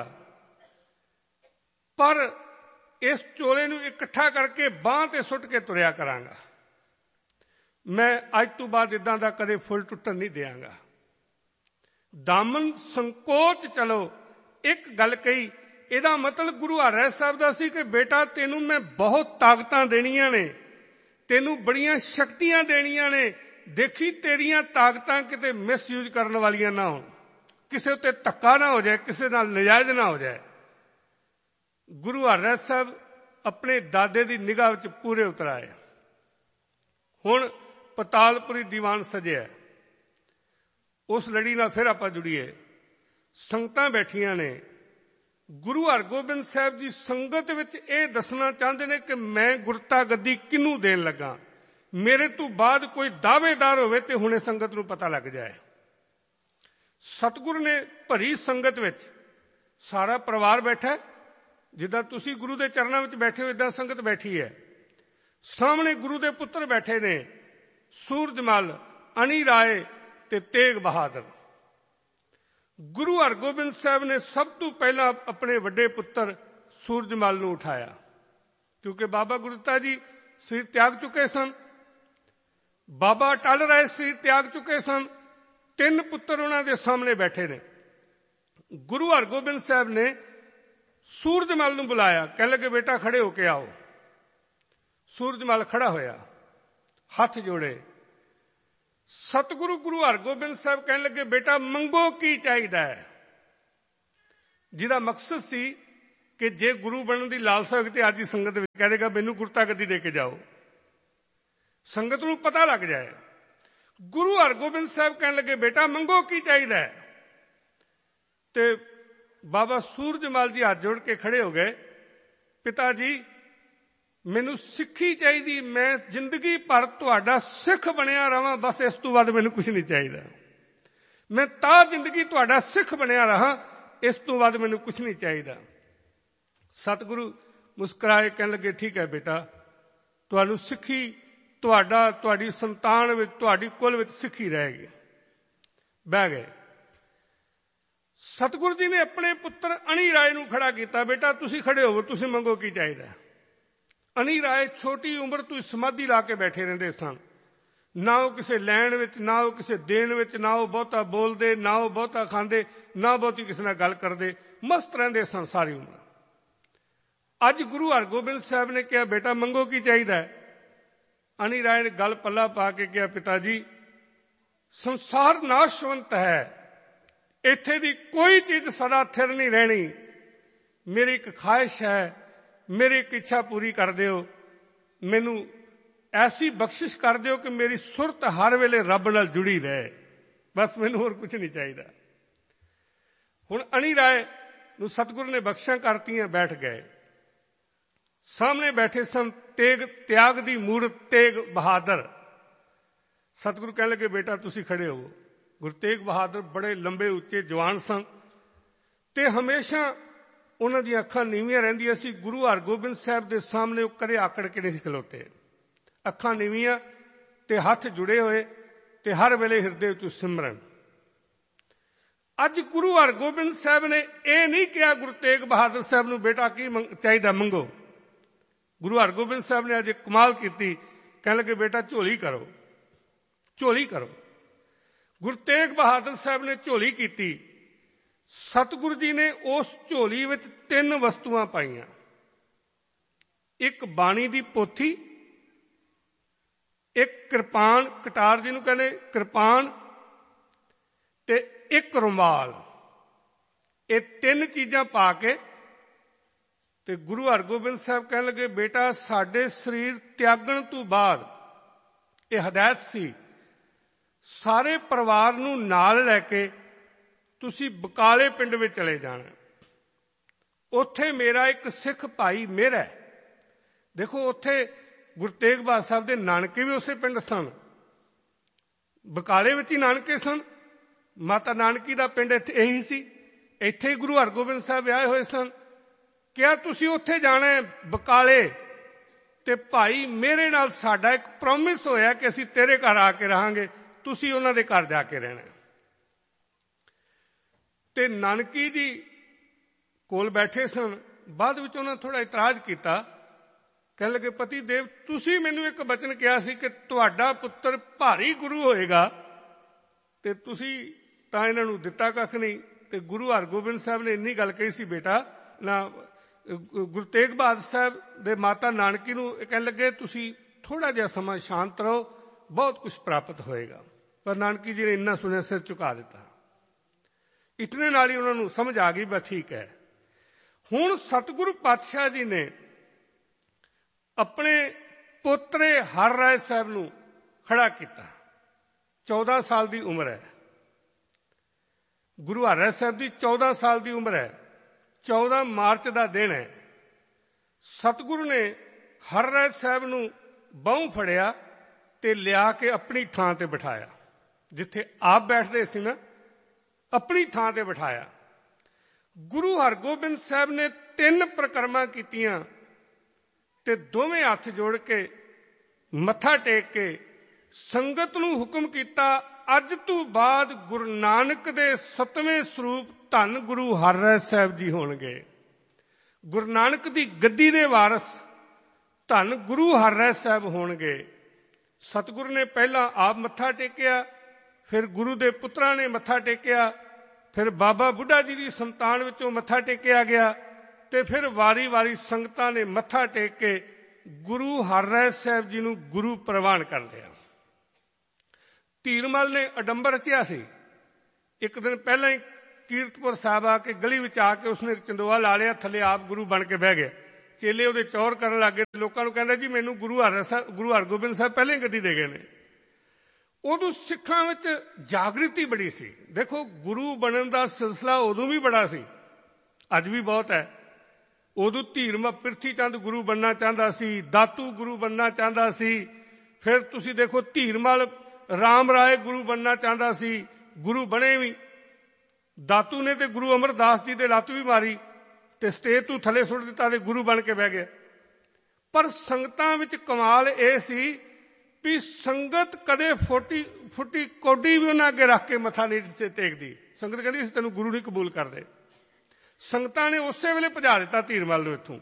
ਪਰ ਇਸ ਚੋਲੇ ਨੂੰ ਇਕੱਠਾ ਕਰਕੇ ਬਾਂਹ ਤੇ ਸੁੱਟ ਕੇ ਤੁਰਿਆ ਕਰਾਂਗਾ। ਮੈਂ ਅੱਜ ਤੋਂ ਬਾਅਦ ਇਦਾਂ ਦਾ ਕਦੇ ਫੁੱਲ ਟੁੱਟਣ ਨਹੀਂ ਦਿਆਂਗਾ। ਦਾਮਨ ਸੰਕੋਚ ਚਲੋ, ਇੱਕ ਗੱਲ ਕਹੀ, ਇਹਦਾ ਮਤਲਬ ਗੁਰੂ ਹਰਿਰਾਏ ਸਾਹਿਬ ਦਾ ਸੀ ਕਿ ਬੇਟਾ ਤੈਨੂੰ ਮੈਂ ਬਹੁਤ ਤਾਕਤਾਂ ਦੇਣੀਆਂ ਨੇ, ਤੈਨੂੰ ਬੜੀਆਂ ਸ਼ਕਤੀਆਂ ਦੇਣੀਆਂ ਨੇ, ਦੇਖੀ ਤੇਰੀਆਂ ਤਾਕਤਾਂ ਕਿਤੇ ਮਿਸਯੂਜ਼ ਕਰਨ ਵਾਲੀਆਂ ਨਾ ਹੋਣ, ਕਿਸੇ ਉੱਤੇ ਧੱਕਾ ਨਾ ਹੋ ਜਾਏ, ਕਿਸੇ ਨਾਲ ਨਜਾਇਜ਼ ਨਾ ਹੋ ਜਾਏ। ਗੁਰੂ ਹਰਿਰਾਏ ਸਾਹਿਬ ਆਪਣੇ ਦਾਦੇ ਦੀ ਨਿਗਾਹ ਵਿੱਚ ਪੂਰੇ ਉਤਰ ਆਏ। ਹੁਣ ਪਤਾਲਪੁਰੀ ਦੀਵਾਨ ਸਜਿਆ, ਉਸ ਲੜੀ ਨਾਲ ਫਿਰ ਆਪਾਂ ਜੁੜੀਏ। ਸੰਗਤਾਂ ਬੈਠੀਆਂ ਨੇ। ਗੁਰੂ ਹਰਗੋਬਿੰਦ ਸਾਹਿਬ ਜੀ ਸੰਗਤ ਵਿੱਚ ਇਹ ਦੱਸਣਾ ਚਾਹੁੰਦੇ ਨੇ ਕਿ ਮੈਂ ਗੁਰਤਾ ਗੱਦੀ ਕਿਹਨੂੰ ਦੇਣ ਲੱਗਾ। ਮੇਰੇ ਤੋਂ ਬਾਅਦ ਕੋਈ ਦਾਅਵੇਦਾਰ ਹੋਵੇ ਤੇ ਹੁਣੇ ਸੰਗਤ ਨੂੰ ਪਤਾ ਲੱਗ ਜਾਏ। ਸਤਿਗੁਰੂ ਨੇ ਭਰੀ ਸੰਗਤ ਵਿੱਚ ਸਾਰਾ ਪਰਿਵਾਰ ਬੈਠਾ, ਜਿੱਦਾਂ ਤੁਸੀਂ ਗੁਰੂ ਦੇ ਚਰਨਾਂ ਵਿੱਚ ਬੈਠੇ ਹੋ ਇੱਦਾਂ ਸੰਗਤ ਬੈਠੀ ਹੈ। ਸਾਹਮਣੇ ਗੁਰੂ ਦੇ ਪੁੱਤਰ ਬੈਠੇ ਨੇ, ਸੂਰਜਮਲ, ਅਣੀ ਰਾਏ ਤੇ ਤੇਗ ਬਹਾਦਰ। ਗੁਰੂ ਹਰਗੋਬਿੰਦ ਸਾਹਿਬ ਨੇ ਸਭ ਤੋਂ ਪਹਿਲਾਂ ਆਪਣੇ ਵੱਡੇ ਪੁੱਤਰ ਸੂਰਜਮਲ ਨੂੰ ਉਠਾਇਆ, ਕਿਉਂਕਿ ਬਾਬਾ ਗੁਰਦਿੱਤਾ ਜੀ ਸਰੀਰ ਤਿਆਗ ਚੁੱਕੇ ਸਨ, ਬਾਬਾ ਅਟੱਲ ਰਾਏ ਸਰੀਰ ਤਿਆਗ ਚੁੱਕੇ ਸਨ। 3 ਪੁੱਤਰ ਉਹਨਾਂ ਦੇ ਸਾਹਮਣੇ ਬੈਠੇ ਨੇ। ਗੁਰੂ ਹਰਗੋਬਿੰਦ ਸਾਹਿਬ ਨੇ ਸੂਰਜਮਲ ਨੂੰ ਬੁਲਾਇਆ, ਕਹਿਣ ਲੱਗੇ, ਬੇਟਾ ਖੜੇ ਹੋ ਕੇ ਆਓ। ਸੂਰਜਮਲ ਖੜਾ ਹੋਇਆ, ਹੱਥ ਜੋੜੇ। ਸਤਿਗੁਰੂ ਗੁਰੂ ਹਰਗੋਬਿੰਦ ਸਾਹਿਬ ਕਹਿਣ ਲੱਗੇ, ਬੇਟਾ ਮੰਗੋ ਕੀ ਚਾਹੀਦਾ ਹੈ। ਜਿਹਦਾ ਮਕਸਦ ਸੀ ਕਿ ਜੇ ਗੁਰੂ ਬਣਨ ਦੀ ਲਾਲਸਾ ਹੋਵੇ ਤੇ ਅੱਜ ਹੀ ਸੰਗਤ ਵਿੱਚ ਕਹਿ ਦੇਗਾ, ਮੈਨੂੰ ਗੁਰਤਾ ਗੱਦੀ ਦੇ ਕੇ ਜਾਓ। ਸੰਗਤ ਨੂੰ ਪਤਾ ਲੱਗ ਜਾਏ। ਗੁਰੂ ਹਰਗੋਬਿੰਦ ਸਾਹਿਬ ਕਹਿਣ ਲੱਗੇ, ਬੇਟਾ ਮੰਗੋ ਕੀ ਚਾਹੀਦਾ ਹੈ। ਤੇ ਬਾਬਾ ਸੂਰਜਮਲ ਜੀ ਹੱਥ ਜੋੜ ਕੇ ਖੜੇ ਹੋ ਗਏ, ਪਿਤਾ ਜੀ ਮੈਨੂੰ ਸਿੱਖੀ ਚਾਹੀਦੀ, ਮੈਂ ਜ਼ਿੰਦਗੀ ਭਰ ਤੁਹਾਡਾ ਸਿੱਖ ਬਣਿਆ ਰਹਾਂ, ਬਸ ਇਸ ਤੋਂ ਵੱਧ ਮੈਨੂੰ ਕੁਝ ਨਹੀਂ ਚਾਹੀਦਾ। ਮੈਂ ਤਾਂ ਜ਼ਿੰਦਗੀ ਤੁਹਾਡਾ ਸਿੱਖ ਬਣਿਆ ਰਹਾਂ, ਇਸ ਤੋਂ ਵੱਧ ਮੈਨੂੰ ਕੁਝ ਨਹੀਂ ਚਾਹੀਦਾ। ਸਤਿਗੁਰੂ ਮੁਸਕਰਾਏ, ਕਹਿਣ ਲੱਗੇ ਠੀਕ ਹੈ ਬੇਟਾ, ਤੁਹਾਨੂੰ ਸਿੱਖੀ ਤੁਹਾਡੀ ਸੰਤਾਨ ਵਿੱਚ, ਤੁਹਾਡੀ ਕੁਲ ਵਿੱਚ ਸਿੱਖੀ ਰਹੇਗੀ। ਬਹਿ ਗਏ। ਸਤਿਗੁਰੂ ਜੀ ਨੇ ਆਪਣੇ ਪੁੱਤਰ ਅਣੀ ਰਾਏ ਨੂੰ ਖੜਾ ਕੀਤਾ, ਬੇਟਾ ਤੁਸੀਂ ਖੜੇ ਹੋਵੋ, ਤੁਸੀਂ ਮੰਗੋ ਕੀ ਚਾਹੀਦਾ। ਅਣੀ ਰਾਏ ਛੋਟੀ ਉਮਰ ਤੋਂ ਸਮਾਧੀ ਲਾ ਕੇ ਬੈਠੇ ਰਹਿੰਦੇ ਸਨ। ਨਾ ਉਹ ਕਿਸੇ ਲੈਣ ਵਿੱਚ, ਨਾ ਉਹ ਕਿਸੇ ਦੇਣ ਵਿੱਚ, ਨਾ ਉਹ ਬਹੁਤਾ ਬੋਲਦੇ, ਨਾ ਉਹ ਬਹੁਤਾ ਖਾਂਦੇ, ਨਾ ਬਹੁਤੀ ਕਿਸੇ ਨਾਲ ਗੱਲ ਕਰਦੇ, ਮਸਤ ਰਹਿੰਦੇ ਸਨ ਸਾਰੀ ਉਮਰ। ਅੱਜ ਗੁਰੂ ਹਰਗੋਬਿੰਦ ਸਾਹਿਬ ਨੇ ਕਿਹਾ, ਬੇਟਾ ਮੰਗੋ ਕੀ ਚਾਹੀਦਾ। ਅਣੀ ਰਾਏ ਨੇ ਗੱਲ ਪੱਲਾ ਪਾ ਕੇ ਕਿਹਾ, ਪਿਤਾ ਜੀ ਸੰਸਾਰ ਨਾਸ਼ਵੰਤ ਹੈ, ਇੱਥੇ ਦੀ ਕੋਈ ਚੀਜ਼ ਸਦਾ ਥਿਰ ਨਹੀਂ ਰਹਿਣੀ। ਮੇਰੀ ਇੱਕ ਖਾਹਿਸ਼ ਹੈ, ਮੇਰੀ ਇੱਕ ਇੱਛਾ ਪੂਰੀ ਕਰ ਦਿਓ, ਮੈਨੂੰ ਐਸੀ ਬਖਸ਼ਿਸ਼ ਕਰ ਦਿਓ ਕਿ ਮੇਰੀ ਸੁਰਤ ਹਰ ਵੇਲੇ ਰੱਬ ਨਾਲ ਜੁੜੀ ਰਹੇ, ਬਸ ਮੈਨੂੰ ਹੋਰ ਕੁਝ ਨਹੀਂ ਚਾਹੀਦਾ। ਹੁਣ ਅਣੀ ਰਾਏ ਨੂੰ ਸਤਿਗੁਰੂ ਨੇ ਬਖਸ਼ਾਂ ਕਰਤੀਆਂ, ਬੈਠ ਗਏ। ਸਾਹਮਣੇ ਬੈਠੇ ਸਨ ਤਿਆਗ ਦੀ ਮੂਰਤ ਤੇਗ ਬਹਾਦਰ। ਸਤਿਗੁਰੂ ਕਹਿਣ ਲੱਗੇ, ਬੇਟਾ ਤੁਸੀਂ ਖੜੇ ਹੋਵੋ। ਗੁਰੂ ਤੇਗ ਬਹਾਦਰ ਬੜੇ ਲੰਬੇ ਉੱਚੇ ਜਵਾਨ ਸਨ ਤੇ ਹਮੇਸ਼ਾ ਉਹਨਾਂ ਦੀਆਂ ਅੱਖਾਂ ਨੀਵੀਆਂ ਰਹਿੰਦੀਆਂ ਸੀ। ਗੁਰੂ ਹਰਗੋਬਿੰਦ ਸਾਹਿਬ ਦੇ ਸਾਹਮਣੇ ਉਹ ਕਦੇ ਆਕੜ ਕੇ ਨਹੀਂ ਸੀ ਖਲੋਤੇ। ਅੱਖਾਂ ਨੀਵੀਆਂ ਤੇ ਹੱਥ ਜੁੜੇ ਹੋਏ ਤੇ ਹਰ ਵੇਲੇ ਹਿਰਦੇ ਵਿੱਚ ਸਿਮਰਨ। ਅੱਜ ਗੁਰੂ ਹਰਗੋਬਿੰਦ ਸਾਹਿਬ ਨੇ ਇਹ ਨਹੀਂ ਕਿਹਾ ਗੁਰੂ ਤੇਗ ਬਹਾਦਰ ਸਾਹਿਬ ਨੂੰ, ਬੇਟਾ ਕੀ ਚਾਹੀਦਾ ਮੰਗੋ। ਗੁਰੂ ਹਰਗੋਬਿੰਦ ਸਾਹਿਬ ਨੇ ਅੱਜ ਕਮਾਲ ਕੀਤੀ, ਕਹਿਣ ਲੱਗੇ, ਬੇਟਾ ਝੋਲੀ ਕਰੋ, ਝੋਲੀ ਕਰੋ। ਗੁਰੂ ਤੇਗ ਬਹਾਦਰ ਸਾਹਿਬ ਨੇ ਝੋਲੀ ਕੀਤੀ। ਸਤਿਗੁਰੂ ਜੀ ਨੇ ਉਸ ਝੋਲੀ ਵਿੱਚ 3 ਵਸਤੂਆਂ ਪਾਈਆਂ। ਇੱਕ ਬਾਣੀ ਦੀ ਪੋਥੀ, ਇੱਕ ਕਿਰਪਾਨ, ਕਟਾਰ ਜਿਹਨੂੰ ਕਹਿੰਦੇ ਕਿਰਪਾਨ, ਤੇ ਇੱਕ ਰੁਮਾਲ। ਇਹ 3 ਚੀਜ਼ਾਂ ਪਾ ਕੇ ਤੇ ਗੁਰੂ ਹਰਗੋਬਿੰਦ ਸਾਹਿਬ ਕਹਿਣ ਲੱਗੇ, ਬੇਟਾ ਸਾਡੇ ਸਰੀਰ ਤਿਆਗਣ ਤੋਂ ਬਾਅਦ ਇਹ ਹਦਾਇਤ ਸੀ, ਸਾਰੇ ਪਰਿਵਾਰ ਨੂੰ ਨਾਲ ਲੈ ਕੇ ਤੁਸੀਂ ਬਕਾਲੇ ਪਿੰਡ ਵਿੱਚ ਚਲੇ ਜਾਣਾ। ਉੱਥੇ ਮੇਰਾ ਇੱਕ ਸਿੱਖ ਭਾਈ ਮੇਰਾ ਹੈ। ਦੇਖੋ ਉੱਥੇ ਗੁਰੂ ਤੇਗ ਬਹਾਦਰ ਸਾਹਿਬ ਦੇ ਨਾਨਕੇ ਵੀ ਉਸੇ ਪਿੰਡ ਸਨ, ਬਕਾਲੇ ਵਿੱਚ ਹੀ ਨਾਨਕੇ ਸਨ। ਮਾਤਾ ਨਾਨਕੀ ਦਾ ਪਿੰਡ ਇੱਥੇ ਇਹੀ ਸੀ, ਇੱਥੇ ਹੀ ਗੁਰੂ ਹਰਗੋਬਿੰਦ ਸਾਹਿਬ ਵਿਆਹੇ ਹੋਏ ਸਨ। ਕਿਹਾ ਤੁਸੀਂ ਉੱਥੇ ਜਾਣਾ ਹੈ ਬਕਾਲੇ, ਤੇ ਭਾਈ ਮੇਰੇ ਨਾਲ ਸਾਡਾ ਇੱਕ ਪ੍ਰੋਮਿਸ ਹੋਇਆ ਕਿ ਅਸੀਂ ਤੇਰੇ ਘਰ ਆ ਕੇ ਰਹਾਂਗੇ, ਤੁਸੀਂ ਉਹਨਾਂ ਦੇ ਘਰ ਜਾ ਕੇ ਰਹਿਣਾ। ਤੇ ਨਾਨਕੀ ਜੀ ਕੋਲ ਬੈਠੇ ਸਨ। ਬਾਅਦ ਵਿੱਚ ਉਹਨਾਂ ਥੋੜਾ ਇਤਰਾਜ਼ ਕੀਤਾ, ਕਹਿਣ ਲੱਗੇ, ਪਤੀ ਦੇਵ ਤੁਸੀਂ ਮੈਨੂੰ ਇੱਕ ਬਚਨ ਕਿਹਾ ਸੀ ਕਿ ਤੁਹਾਡਾ ਪੁੱਤਰ ਭਾਰੀ ਗੁਰੂ ਹੋਏਗਾ, ਤੇ ਤੁਸੀਂ ਤਾਂ ਇਹਨਾਂ ਨੂੰ ਦਿੱਤਾ ਕੱਖ ਨਹੀਂ। ਤੇ ਗੁਰੂ ਹਰਗੋਬਿੰਦ ਸਾਹਿਬ ਨੇ ਇੰਨੀ ਗੱਲ ਕਹੀ ਸੀ, ਬੇਟਾ ਨਾ ਗੁਰੂ ਤੇਗ ਬਹਾਦਰ ਸਾਹਿਬ ਦੇ ਮਾਤਾ ਨਾਨਕੀ ਨੂੰ ਕਹਿਣ ਲੱਗੇ, ਤੁਸੀਂ ਥੋੜਾ ਜਿਹਾ ਸਮਾਂ ਸ਼ਾਂਤ ਰਹੋ, ਬਹੁਤ ਕੁਝ ਪ੍ਰਾਪਤ ਹੋਏਗਾ। ਪਰ ਨਾਨਕੀ ਜੀ ਨੇ ਇੰਨਾ ਸੁਣਿਆ, ਸਿਰ ਝੁਕਾ ਦਿੱਤਾ। ਇਤਨੇ ਨਾਲ ਹੀ ਉਹਨਾਂ ਨੂੰ ਸਮਝ ਆ ਗਈ, ਬਸ ਠੀਕ ਹੈ। ਹੁਣ ਸਤਿਗੁਰੂ ਪਾਤਸ਼ਾਹ ਜੀ ਨੇ ਆਪਣੇ ਪੋਤਰੇ ਹਰ ਰਾਏ ਸਾਹਿਬ ਨੂੰ ਖੜਾ ਕੀਤਾ। 14 ਸਾਲ ਦੀ ਉਮਰ ਹੈ ਗੁਰੂ ਹਰ ਰਾਏ ਸਾਹਿਬ ਦੀ, 14 ਸਾਲ ਦੀ ਉਮਰ ਹੈ। 14 ਮਾਰਚ ਦਾ ਦਿਨ ਹੈ। ਸਤਿਗੁਰੂ ਨੇ ਹਰ ਰਾਏ ਸਾਹਿਬ ਨੂੰ ਬਾਹੋਂ ਫੜਿਆ ਤੇ ਲਿਆ ਕੇ ਆਪਣੀ ਥਾਂ ਤੇ ਬਿਠਾਇਆ। ਜਿੱਥੇ ਆਪ ਬੈਠਦੇ ਸੀ ਨਾ, ਆਪਣੀ ਥਾਂ ਤੇ ਬਿਠਾਇਆ। ਗੁਰੂ ਹਰਗੋਬਿੰਦ ਸਾਹਿਬ ਨੇ 3 ਪ੍ਰਕਰਮਾਂ ਕੀਤੀਆਂ ਤੇ ਦੋਵੇਂ ਹੱਥ ਜੋੜ ਕੇ ਮੱਥਾ ਟੇਕ ਕੇ ਸੰਗਤ ਨੂੰ ਹੁਕਮ ਕੀਤਾ, ਅੱਜ ਤੋਂ ਬਾਅਦ ਗੁਰੂ ਨਾਨਕ ਦੇ 7ਵੇਂ ਸਰੂਪ ਧੰਨ ਗੁਰੂ ਹਰ ਰਾਏ ਸਾਹਿਬ ਜੀ ਹੋਣਗੇ। ਗੁਰੂ ਨਾਨਕ ਦੀ ਗੱਦੀ ਦੇ ਵਾਰਸ ਧੰਨ ਗੁਰੂ ਹਰ ਰਾਏ ਸਾਹਿਬ ਹੋਣਗੇ। ਸਤਿਗੁਰੂ ਨੇ ਪਹਿਲਾਂ ਆਪ ਮੱਥਾ ਟੇਕਿਆ, ਫਿਰ ਗੁਰੂ ਦੇ ਪੁੱਤਰਾਂ ਨੇ ਮੱਥਾ ਟੇਕਿਆ, ਫਿਰ ਬਾਬਾ ਬੁੱਢਾ ਜੀ ਦੀ ਸੰਤਾਨ ਵਿੱਚੋਂ ਮੱਥਾ ਟੇਕਿਆ ਗਿਆ, ਤੇ ਫਿਰ ਵਾਰੀ-ਵਾਰੀ ਸੰਗਤਾਂ ਨੇ ਮੱਥਾ ਟੇਕ ਕੇ ਗੁਰੂ ਹਰ ਰਾਏ ਸਾਹਿਬ ਜੀ ਨੂੰ ਗੁਰੂ ਪ੍ਰਵਾਨ ਕਰ ਲਿਆ। ਧੀਰਮਲ ਨੇ ਅਡੰਬਰ ਰਚਿਆ ਸੀ। ਇੱਕ ਦਿਨ ਪਹਿਲਾਂ ਹੀ ਕੀਰਤਪੁਰ ਸਾਹਿਬ ਆ ਕੇ ਗਲੀ ਵਿੱਚ ਆ ਕੇ ਉਸਨੇ ਚੰਦੋਆ ਲਾ ਲਿਆ, ਥੱਲੇ ਆਪ ਗੁਰੂ ਬਣ ਕੇ ਬਹਿ ਗਿਆ। ਚੇਲੇ ਉਹਦੇ ਚੌਰ ਕਰਨ ਲੱਗ ਗਏ। ਲੋਕਾਂ ਨੂੰ ਕਹਿੰਦਾ ਜੀ ਮੈਨੂੰ ਗੁਰੂ ਹਰਗੋਬਿੰਦ ਸਾਹਿਬ ਪਹਿਲਾਂ ਹੀ ਗੱਦੀ ਦੇ ਗਏ ਨੇ। ਉਦੋਂ ਸਿੱਖਾਂ ਵਿੱਚ ਜਾਗ੍ਰਿਤੀ ਬੜੀ ਸੀ। ਦੇਖੋ, ਗੁਰੂ ਬਣਨ ਦਾ ਸਿਲਸਿਲਾ ਉਦੋਂ ਵੀ ਬੜਾ ਸੀ, ਅੱਜ ਵੀ ਬਹੁਤ ਹੈ। ਉਦੋਂ ਪ੍ਰਿਥੀ ਚੰਦ ਗੁਰੂ ਬਣਨਾ ਚਾਹੁੰਦਾ ਸੀ, ਦਾਤੂ ਗੁਰੂ ਬਣਨਾ ਚਾਹੁੰਦਾ ਸੀ। ਫਿਰ ਤੁਸੀਂ ਦੇਖੋ, ਧੀਰਮਲ ਰਾਮ ਰਾਏ ਗੁਰੂ ਬਣਨਾ ਚਾਹੁੰਦਾ ਸੀ, ਗੁਰੂ ਬਣੇ ਵੀ। ਦਾਤੂ ਨੇ ਤੇ ਗੁਰੂ ਅਮਰਦਾਸ ਜੀ ਦੇ ਲੱਤ ਵੀ ਮਾਰੀ ਤੇ ਸਟੇਜ ਤੋਂ ਥੱਲੇ ਸੁੱਟ ਦਿੱਤਾ ਤੇ ਗੁਰੂ ਬਣ ਕੇ ਬਹਿ ਗਿਆ। ਪਰ ਸੰਗਤਾਂ ਵਿੱਚ ਕਮਾਲ ਇਹ ਸੀ ਵੀ ਸੰਗਤ ਕਦੇ ਫੁੱਟੀ ਕੌਡੀ ਵੀ ਉਹਨਾਂ ਅੱਗੇ ਰੱਖ ਕੇ ਮੱਥਾ ਨਹੀਂ ਟੇਕਦੀ। ਸੰਗਤ ਕਹਿੰਦੀ ਅਸੀਂ ਤੈਨੂੰ ਗੁਰੂ ਨਹੀਂ ਕਬੂਲ ਕਰਦੇ। ਸੰਗਤਾਂ ਨੇ ਉਸੇ ਵੇਲੇ ਭਜਾ ਦਿੱਤਾ ਧੀਰਮਲ ਨੂੰ ਇੱਥੋਂ।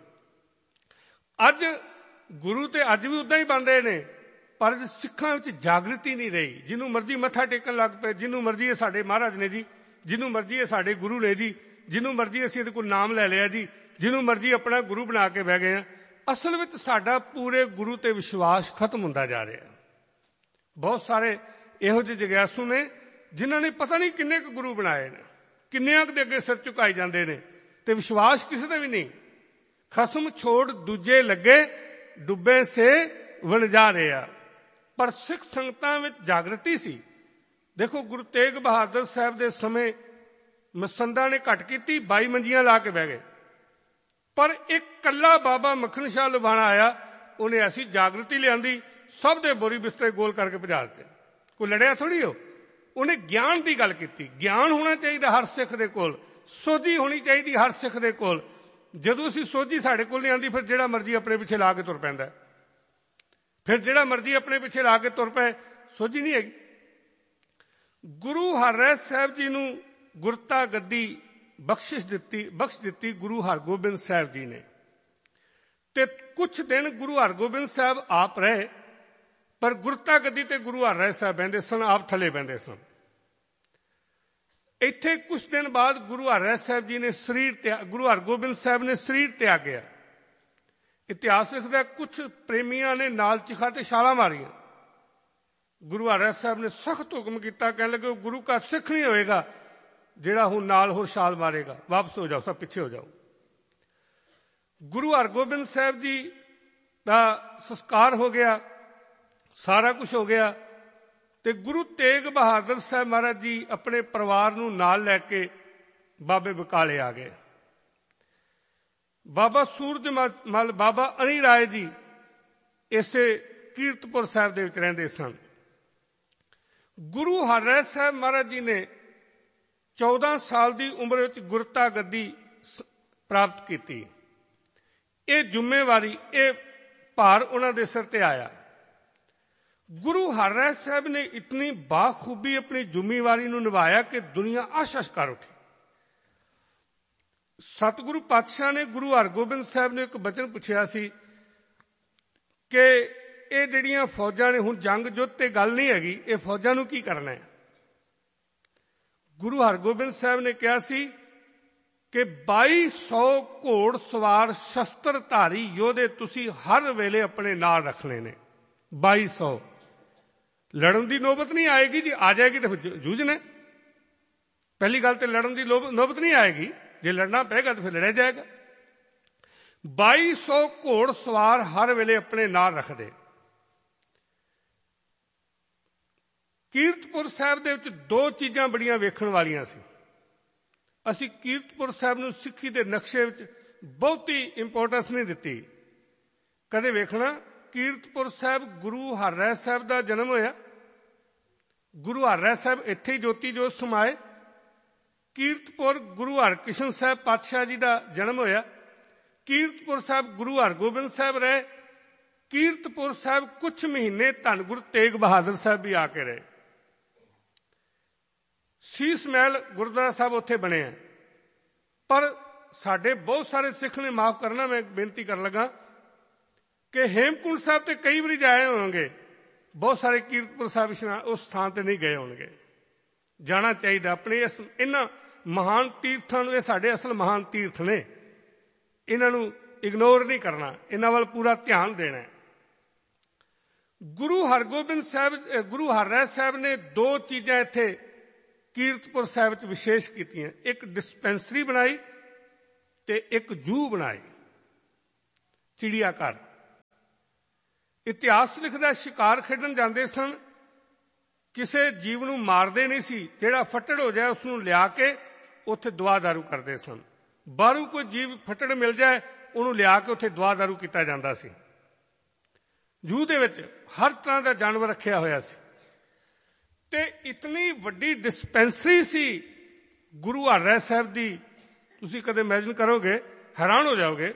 ਅੱਜ ਗੁਰੂ ਤੇ ਅੱਜ ਵੀ ਉੱਦਾਂ ਹੀ ਬਣ ਰਹੇ ਨੇ, ਪਰ ਸਿੱਖਾਂ ਵਿੱਚ ਜਾਗ੍ਰਿਤੀ ਨਹੀਂ ਰਹੀ। ਜਿਹਨੂੰ ਮਰਜ਼ੀ ਮੱਥਾ ਟੇਕਣ ਲੱਗ ਪਏ, ਜਿਹਨੂੰ ਮਰਜ਼ੀ ਇਹ ਸਾਡੇ ਮਹਾਰਾਜ ਨੇ ਜੀ, ਜਿਹਨੂੰ ਮਰਜ਼ੀ ਇਹ ਸਾਡੇ ਗੁਰੂ ਨੇ ਜੀ, ਜਿਹਨੂੰ ਮਰਜ਼ੀ ਅਸੀਂ ਇਹਦੇ ਕੋਲ ਨਾਮ ਲੈ ਲਿਆ ਜੀ, ਜਿਹਨੂੰ ਮਰਜ਼ੀ ਆਪਣਾ ਗੁਰੂ ਬਣਾ ਕੇ ਬਹਿ ਗਏ ਆ। ਅਸਲ ਵਿੱਚ ਸਾਡਾ ਪੂਰੇ ਗੁਰੂ ਤੇ ਵਿਸ਼ਵਾਸ ਖਤਮ ਹੁੰਦਾ ਜਾ ਰਿਹਾ। ਬਹੁਤ ਸਾਰੇ ਇਹੋ ਜਿਹੇ ਜਗਿਆਸੂ ਨੇ ਜਿਨ੍ਹਾਂ ਨੇ ਪਤਾ ਨਹੀਂ ਕਿੰਨੇ ਕੁ ਗੁਰੂ ਬਣਾਏ ਨੇ, ਕਿੰਨਿਆਂ ਕੁ ਦੇ ਅੱਗੇ ਸਿਰ ਝੁਕਾਈ ਜਾਂਦੇ ਨੇ ਤੇ ਵਿਸ਼ਵਾਸ ਕਿਸੇ ਦਾ ਵੀ ਨਹੀਂ। ਖਸਮ ਛੋੜ ਦੂਜੇ ਲੱਗੇ, ਡੁੱਬੇ ਸੇ ਵਣਜਾ ਰਿਹਾ। ਪਰ ਸਿੱਖ ਸੰਗਤਾਂ ਵਿੱਚ ਜਾਗ੍ਰਿਤੀ ਸੀ। ਦੇਖੋ, ਗੁਰੂ ਤੇਗ ਬਹਾਦਰ ਸਾਹਿਬ ਦੇ ਸਮੇਂ ਮਸੰਦਾਂ ਨੇ ਘੱਟ ਕੀਤੀ, 22 ਮੰਜੀਆਂ ਲਾ ਕੇ ਬਹਿ ਗਏ। ਪਰ ਇੱਕ ਇਕੱਲਾ ਬਾਬਾ ਮੱਖਣ ਸ਼ਾਹ ਲੁਬਾਣਾ ਆਇਆ, ਉਹਨੇ ਐਸੀ ਜਾਗ੍ਰਿਤੀ ਲਿਆਂਦੀ, ਸਭ ਦੇ ਬੋਰੀ ਬਿਸਤਰੇ ਗੋਲ ਕਰਕੇ ਭਜਾ ਦਿੱਤੇ। ਕੋਈ ਲੜਿਆ ਥੋੜ੍ਹੀ ਉਹਨੇ ਗਿਆਨ ਦੀ ਗੱਲ ਕੀਤੀ। ਗਿਆਨ ਹੋਣਾ ਚਾਹੀਦਾ ਹਰ ਸਿੱਖ ਦੇ ਕੋਲ, ਸੋਝੀ ਹੋਣੀ ਚਾਹੀਦੀ ਹਰ ਸਿੱਖ ਦੇ ਕੋਲ। ਜਦੋਂ ਅਸੀਂ ਸੋਝੀ ਸਾਡੇ ਕੋਲ ਨਹੀਂ ਆਉਂਦੀ, ਫਿਰ ਜਿਹੜਾ ਮਰਜ਼ੀ ਆਪਣੇ ਪਿੱਛੇ ਲਾ ਕੇ ਤੁਰ ਪੈਂਦਾ। ਫਿਰ ਜਿਹੜਾ ਮਰਜ਼ੀ ਆਪਣੇ ਪਿੱਛੇ ਲਾ ਕੇ ਤੁਰ ਪਏ, ਸੋਝੀ ਨਹੀਂ ਹੈਗੀ। ਗੁਰੂ ਹਰਿਰਾਏ ਸਾਹਿਬ ਜੀ ਨੂੰ ਗੁਰਤਾ ਗੱਦੀ ਬਖਸ਼ ਦਿੱਤੀ ਗੁਰੂ ਹਰਗੋਬਿੰਦ ਸਾਹਿਬ ਜੀ ਨੇ। ਤੇ ਕੁਛ ਦਿਨ ਗੁਰੂ ਹਰਗੋਬਿੰਦ ਸਾਹਿਬ ਆਪ ਰਹੇ, ਪਰ ਗੁਰਤਾ ਗੱਦੀ ਤੇ ਗੁਰੂ ਹਰਿਰਾਏ ਸਾਹਿਬ ਬਹਿੰਦੇ ਸਨ, ਆਪ ਥੱਲੇ ਬਹਿੰਦੇ ਸਨ। ਇੱਥੇ ਕੁਛ ਦਿਨ ਬਾਅਦ ਗੁਰੂ ਹਰਿਰਾਏ ਸਾਹਿਬ ਜੀ ਨੇ ਗੁਰੂ ਹਰਗੋਬਿੰਦ ਸਾਹਿਬ ਨੇ ਸਰੀਰ ਤਿਆਗਿਆ। ਇਤਿਹਾਸ ਲਿਖਦਾ ਕੁਛ ਪ੍ਰੇਮੀਆਂ ਨੇ ਨਾਲ ਚਿਖਾ ਤੇ ਛਾਲਾਂ ਮਾਰੀਆਂ। ਗੁਰੂ ਹਰਿਰਾਏ ਸਾਹਿਬ ਨੇ ਸਖਤ ਹੁਕਮ ਕੀਤਾ, ਕਹਿਣ ਲੱਗੇ ਉਹ ਗੁਰੂ ਕਾ ਸਿੱਖ ਨਹੀਂ ਹੋਏਗਾ ਜਿਹੜਾ ਹੁਣ ਨਾਲ ਹੋਰ ਛਾਲ ਮਾਰੇਗਾ, ਵਾਪਸ ਹੋ ਜਾਓ, ਸਭ ਪਿੱਛੇ ਹੋ ਜਾਓ। ਗੁਰੂ ਹਰਗੋਬਿੰਦ ਸਾਹਿਬ ਜੀ ਦਾ ਸੰਸਕਾਰ ਹੋ ਗਿਆ, ਸਾਰਾ ਕੁਝ ਹੋ ਗਿਆ ਤੇ ਗੁਰੂ ਤੇਗ ਬਹਾਦਰ ਸਾਹਿਬ ਮਹਾਰਾਜ ਜੀ ਆਪਣੇ ਪਰਿਵਾਰ ਨੂੰ ਨਾਲ ਲੈ ਕੇ ਬਾਬੇ ਬਕਾਲੇ ਆ ਗਏ। ਬਾਬਾ ਸੂਰਜਮਲ, ਬਾਬਾ ਅਣੀ ਰਾਏ ਜੀ ਇਸੇ ਕੀਰਤਪੁਰ ਸਾਹਿਬ ਦੇ ਵਿੱਚ ਰਹਿੰਦੇ ਸਨ। ਗੁਰੂ ਹਰਿਰਾਏ ਸਾਹਿਬ ਮਹਾਰਾਜ ਜੀ ਨੇ 14 ਸਾਲ ਦੀ ਉਮਰ ਵਿੱਚ ਗੁਰਤਾ ਗੱਦੀ ਪ੍ਰਾਪਤ ਕੀਤੀ। ਇਹ ਜ਼ਿੰਮੇਵਾਰੀ, ਇਹ ਭਾਰ ਉਹਨਾਂ ਦੇ ਸਿਰ ਤੇ ਆਇਆ। ਗੁਰੂ ਹਰਿਰਾਏ ਸਾਹਿਬ ਨੇ ਇਤਨੀ ਬਾਖੂਬੀ ਆਪਣੀ ਜ਼ਿੰਮੇਵਾਰੀ ਨੂੰ ਨਿਭਾਇਆ ਕਿ ਦੁਨੀਆ ਆਸ਼ਸ਼ ਕਰ ਉੱਠੀ। ਸਤਿਗੁਰੂ ਪਾਤਸ਼ਾਹ ਨੇ ਗੁਰੂ ਹਰਗੋਬਿੰਦ ਸਾਹਿਬ ਨੇ ਇੱਕ ਬਚਨ ਪੁੱਛਿਆ ਸੀ ਕਿ ਇਹ ਜਿਹੜੀਆਂ ਫੌਜਾਂ ਨੇ, ਹੁਣ ਜੰਗ ਜੁੱਧ ਤੇ ਗੱਲ ਨਹੀਂ ਹੈਗੀ, ਇਹ ਫੌਜਾਂ ਨੂੰ ਕੀ ਕਰਨਾ ਹੈ। ਗੁਰੂ ਹਰਗੋਬਿੰਦ ਸਾਹਿਬ ਨੇ ਕਿਹਾ ਸੀ ਕਿ 2200 ਘੋੜ ਸਵਾਰ ਸ਼ਸਤਰਧਾਰੀ ਯੋਧੇ ਤੁਸੀਂ ਹਰ ਵੇਲੇ ਆਪਣੇ ਨਾਲ ਰੱਖਣੇ ਨੇ। 2200। ਲੜਨ ਦੀ ਨੌਬਤ ਨਹੀਂ ਆਏਗੀ ਜੀ, ਆ ਜਾਏਗੀ ਤਾਂ ਫਿਰ ਜੂਝਣਾ। ਪਹਿਲੀ ਗੱਲ ਤੇ ਲੜਨ ਦੀ ਨੌਬਤ ਨਹੀਂ ਆਏਗੀ, ਜੇ ਲੜਨਾ ਪਏਗਾ ਤਾਂ ਫਿਰ ਲੜਿਆ ਜਾਏਗਾ। 2200 ਘੋੜ ਸਵਾਰ ਹਰ ਵੇਲੇ ਆਪਣੇ ਨਾਲ ਰੱਖਦੇ। ਕੀਰਤਪੁਰ ਸਾਹਿਬ ਦੇ ਵਿੱਚ ਦੋ ਚੀਜ਼ਾਂ ਬੜੀਆਂ ਵੇਖਣ ਵਾਲੀਆਂ ਸੀ। ਅਸੀਂ ਕੀਰਤਪੁਰ ਸਾਹਿਬ ਨੂੰ ਸਿੱਖੀ ਦੇ ਨਕਸ਼ੇ ਵਿੱਚ ਬਹੁਤੀ ਇੰਪੋਰਟੈਂਸ ਨਹੀਂ ਦਿੱਤੀ। ਕਦੇ ਵੇਖਣਾ, ਕੀਰਤਪੁਰ ਸਾਹਿਬ ਗੁਰੂ ਹਰਿਰਾਏ ਸਾਹਿਬ ਦਾ ਜਨਮ ਹੋਇਆ। ਗੁਰੂ ਹਰਿਰਾਏ ਸਾਹਿਬ ਇੱਥੇ ਹੀ ਜੋਤੀ ਜੋਤ ਸਮਾਏ। ਕੀਰਤਪੁਰ ਗੁਰੂ ਹਰਕ੍ਰਿਸ਼ਨ ਸਾਹਿਬ ਪਾਤਸ਼ਾਹ ਜੀ ਦਾ ਜਨਮ ਹੋਇਆ। ਕੀਰਤਪੁਰ ਸਾਹਿਬ ਗੁਰੂ ਹਰਗੋਬਿੰਦ ਸਾਹਿਬ ਰਹੇ। ਕੀਰਤਪੁਰ ਸਾਹਿਬ ਕੁਝ ਮਹੀਨੇ ਧੰਨ ਗੁਰੂ ਤੇਗ ਬਹਾਦਰ ਸਾਹਿਬ ਵੀ ਆ ਕੇ ਰਹੇ। ਸੀਸ ਮਹਿਲ ਗੁਰਦੁਆਰਾ ਸਾਹਿਬ ਉੱਥੇ ਬਣਿਆ। ਪਰ ਸਾਡੇ ਬਹੁਤ ਸਾਰੇ ਸਿੱਖ ਨੇ, ਮਾਫ ਕਰਨਾ ਮੈਂ ਬੇਨਤੀ ਕਰਨ ਲੱਗਾ, ਕਿ ਹੇਮਕੁੰਟ ਸਾਹਿਬ ਤੇ ਕਈ ਵਾਰੀ ਜਾਏ ਹੋਣਗੇ, ਬਹੁਤ ਸਾਰੇ ਕੀਰਤਪੁਰ ਸਾਹਿਬ ਉਸ ਸਥਾਨ ਤੇ ਨਹੀਂ ਗਏ ਹੋਣਗੇ। ਜਾਣਾ ਚਾਹੀਦਾ ਆਪਣੇ ਇਹਨਾਂ ਮਹਾਨ ਤੀਰਥਾਂ ਨੂੰ। ਇਹ ਸਾਡੇ ਅਸਲ ਮਹਾਨ ਤੀਰਥ ਨੇ, ਇਹਨਾਂ ਨੂੰ ਇਗਨੋਰ ਨਹੀਂ ਕਰਨਾ, ਇਹਨਾਂ ਵੱਲ ਪੂਰਾ ਧਿਆਨ ਦੇਣਾ। ਗੁਰੂ ਹਰਿਰਾਏ ਸਾਹਿਬ ਨੇ ਦੋ ਚੀਜ਼ਾਂ ਇੱਥੇ ਕੀਰਤਪੁਰ ਸਾਹਿਬ ਵਿੱਚ ਵਿਸ਼ੇਸ਼ ਕੀਤੀਆਂ। ਇੱਕ ਡਿਸਪੈਂਸਰੀ ਬਣਾਈ ਤੇ ਇੱਕ ਜੂ ਬਣਾਈ। ਚਿੜੀਆ ਘਰ। ਇਤਿਹਾਸ ਲਿਖਦਾ ਸ਼ਿਕਾਰ ਖੇਡਣ ਜਾਂਦੇ ਸਨ, ਕਿਸੇ ਜੀਵ ਨੂੰ ਮਾਰਦੇ ਨਹੀਂ ਸੀ, ਜਿਹੜਾ ਫੱਟੜ ਹੋ ਜਾਏ ਉਸ ਨੂੰ ਲਿਆ ਕੇ ਉੱਥੇ ਦੁਆ ਦਾਰੂ ਕਰਦੇ ਸਨ। ਬਾਹਰੋਂ ਕੋਈ ਜੀਵ ਫੱਟੜ ਮਿਲ ਜਾਏ ਉਹਨੂੰ ਲਿਆ ਕੇ ਉੱਥੇ ਦੁਆ ਦਾਰੂ ਕੀਤਾ ਜਾਂਦਾ ਸੀ। ਜੂ ਦੇ ਵਿੱਚ ਹਰ ਤਰ੍ਹਾਂ ਦਾ ਜਾਨਵਰ ਰੱਖਿਆ ਹੋਇਆ ਸੀ ਤੇ ਇਤਨੀ ਵੱਡੀ ਡਿਸਪੈਂਸਰੀ ਸੀ ਗੁਰੂ ਹਰਿਰਾਏ ਸਾਹਿਬ ਦੀ, ਤੁਸੀਂ ਕਦੇ ਇਮੈਜਿਨ ਕਰੋਗੇ, ਹੈਰਾਨ ਹੋ ਜਾਓਗੇ।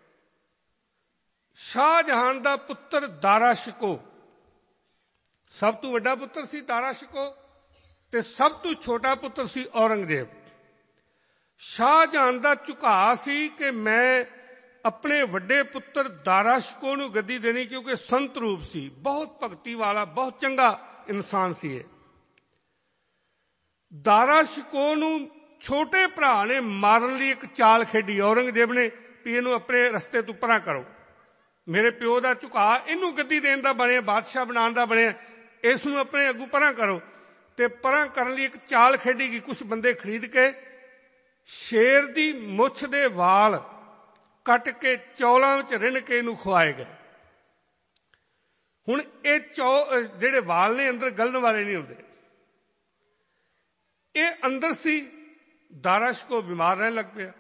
ਸ਼ਾਹਜਹਾਨ ਦਾ ਪੁੱਤਰ ਦਾਰਾ ਸ਼ਿਕੋ ਸਭ ਤੋਂ ਵੱਡਾ ਪੁੱਤਰ ਸੀ, ਦਾਰਾ ਸ਼ਿਕੋ, ਤੇ ਸਭ ਤੋਂ ਛੋਟਾ ਪੁੱਤਰ ਸੀ ਔਰੰਗਜ਼ੇਬ। ਸ਼ਾਹਜਹਾਨ ਦਾ ਝੁਕਾਅ ਸੀ ਕਿ ਮੈਂ ਆਪਣੇ ਵੱਡੇ ਪੁੱਤਰ ਦਾਰਾ ਸ਼ਿਕੋ ਨੂੰ ਗੱਦੀ ਦੇਣੀ, ਕਿਉਂਕਿ ਸੰਤ ਰੂਪ ਸੀ, ਬਹੁਤ ਭਗਤੀ ਵਾਲਾ, ਬਹੁਤ ਚੰਗਾ ਇਨਸਾਨ ਸੀ ਇਹ। ਦਾਰਾ ਸ਼ਿਕੋ ਨੂੰ ਛੋਟੇ ਭਰਾ ਨੇ ਮਾਰਨ ਲਈ ਇੱਕ ਚਾਲ ਖੇਡੀ ਔਰੰਗਜ਼ੇਬ ਨੇ ਵੀ ਇਹਨੂੰ ਆਪਣੇ ਰਸਤੇ ਤੋਂ ਪਰਾਂ ਕਰੋ, ਮੇਰੇ ਪਿਓ ਦਾ ਝੁਕਾਅ ਇਹਨੂੰ ਗੱਦੀ ਦੇਣ ਦਾ ਬਣਿਆ, ਬਾਦਸ਼ਾਹ ਬਣਾਉਣ ਦਾ ਬਣਿਆ, ਇਸ ਨੂੰ ਆਪਣੇ ਅੱਗੋਂ ਪਰਾਂ ਕਰੋ। ਤੇ ਪਰਾਂ ਕਰਨ ਲਈ ਇੱਕ ਚਾਲ ਖੇਡੀ ਗਈ। ਕੁਝ ਬੰਦੇ ਖਰੀਦ ਕੇ ਸ਼ੇਰ ਦੀ ਮੁੱਛ ਦੇ ਵਾਲ ਕੱਟ ਕੇ ਚੌਲਾਂ ਵਿੱਚ ਰਿੰਨ ਕੇ ਇਹਨੂੰ ਖਵਾਏ ਗਏ। ਹੁਣ ਇਹ ਜਿਹੜੇ ਵਾਲ ਨੇ ਅੰਦਰ ਗਲਣ ਵਾਲੇ ਨਹੀਂ ਹੁੰਦੇ, ਇਹ ਅੰਦਰ ਸੀ। ਦਾਰਾ ਸ਼ਿਕੋ ਬਿਮਾਰ ਰਹਿਣ ਲੱਗ ਪਿਆ।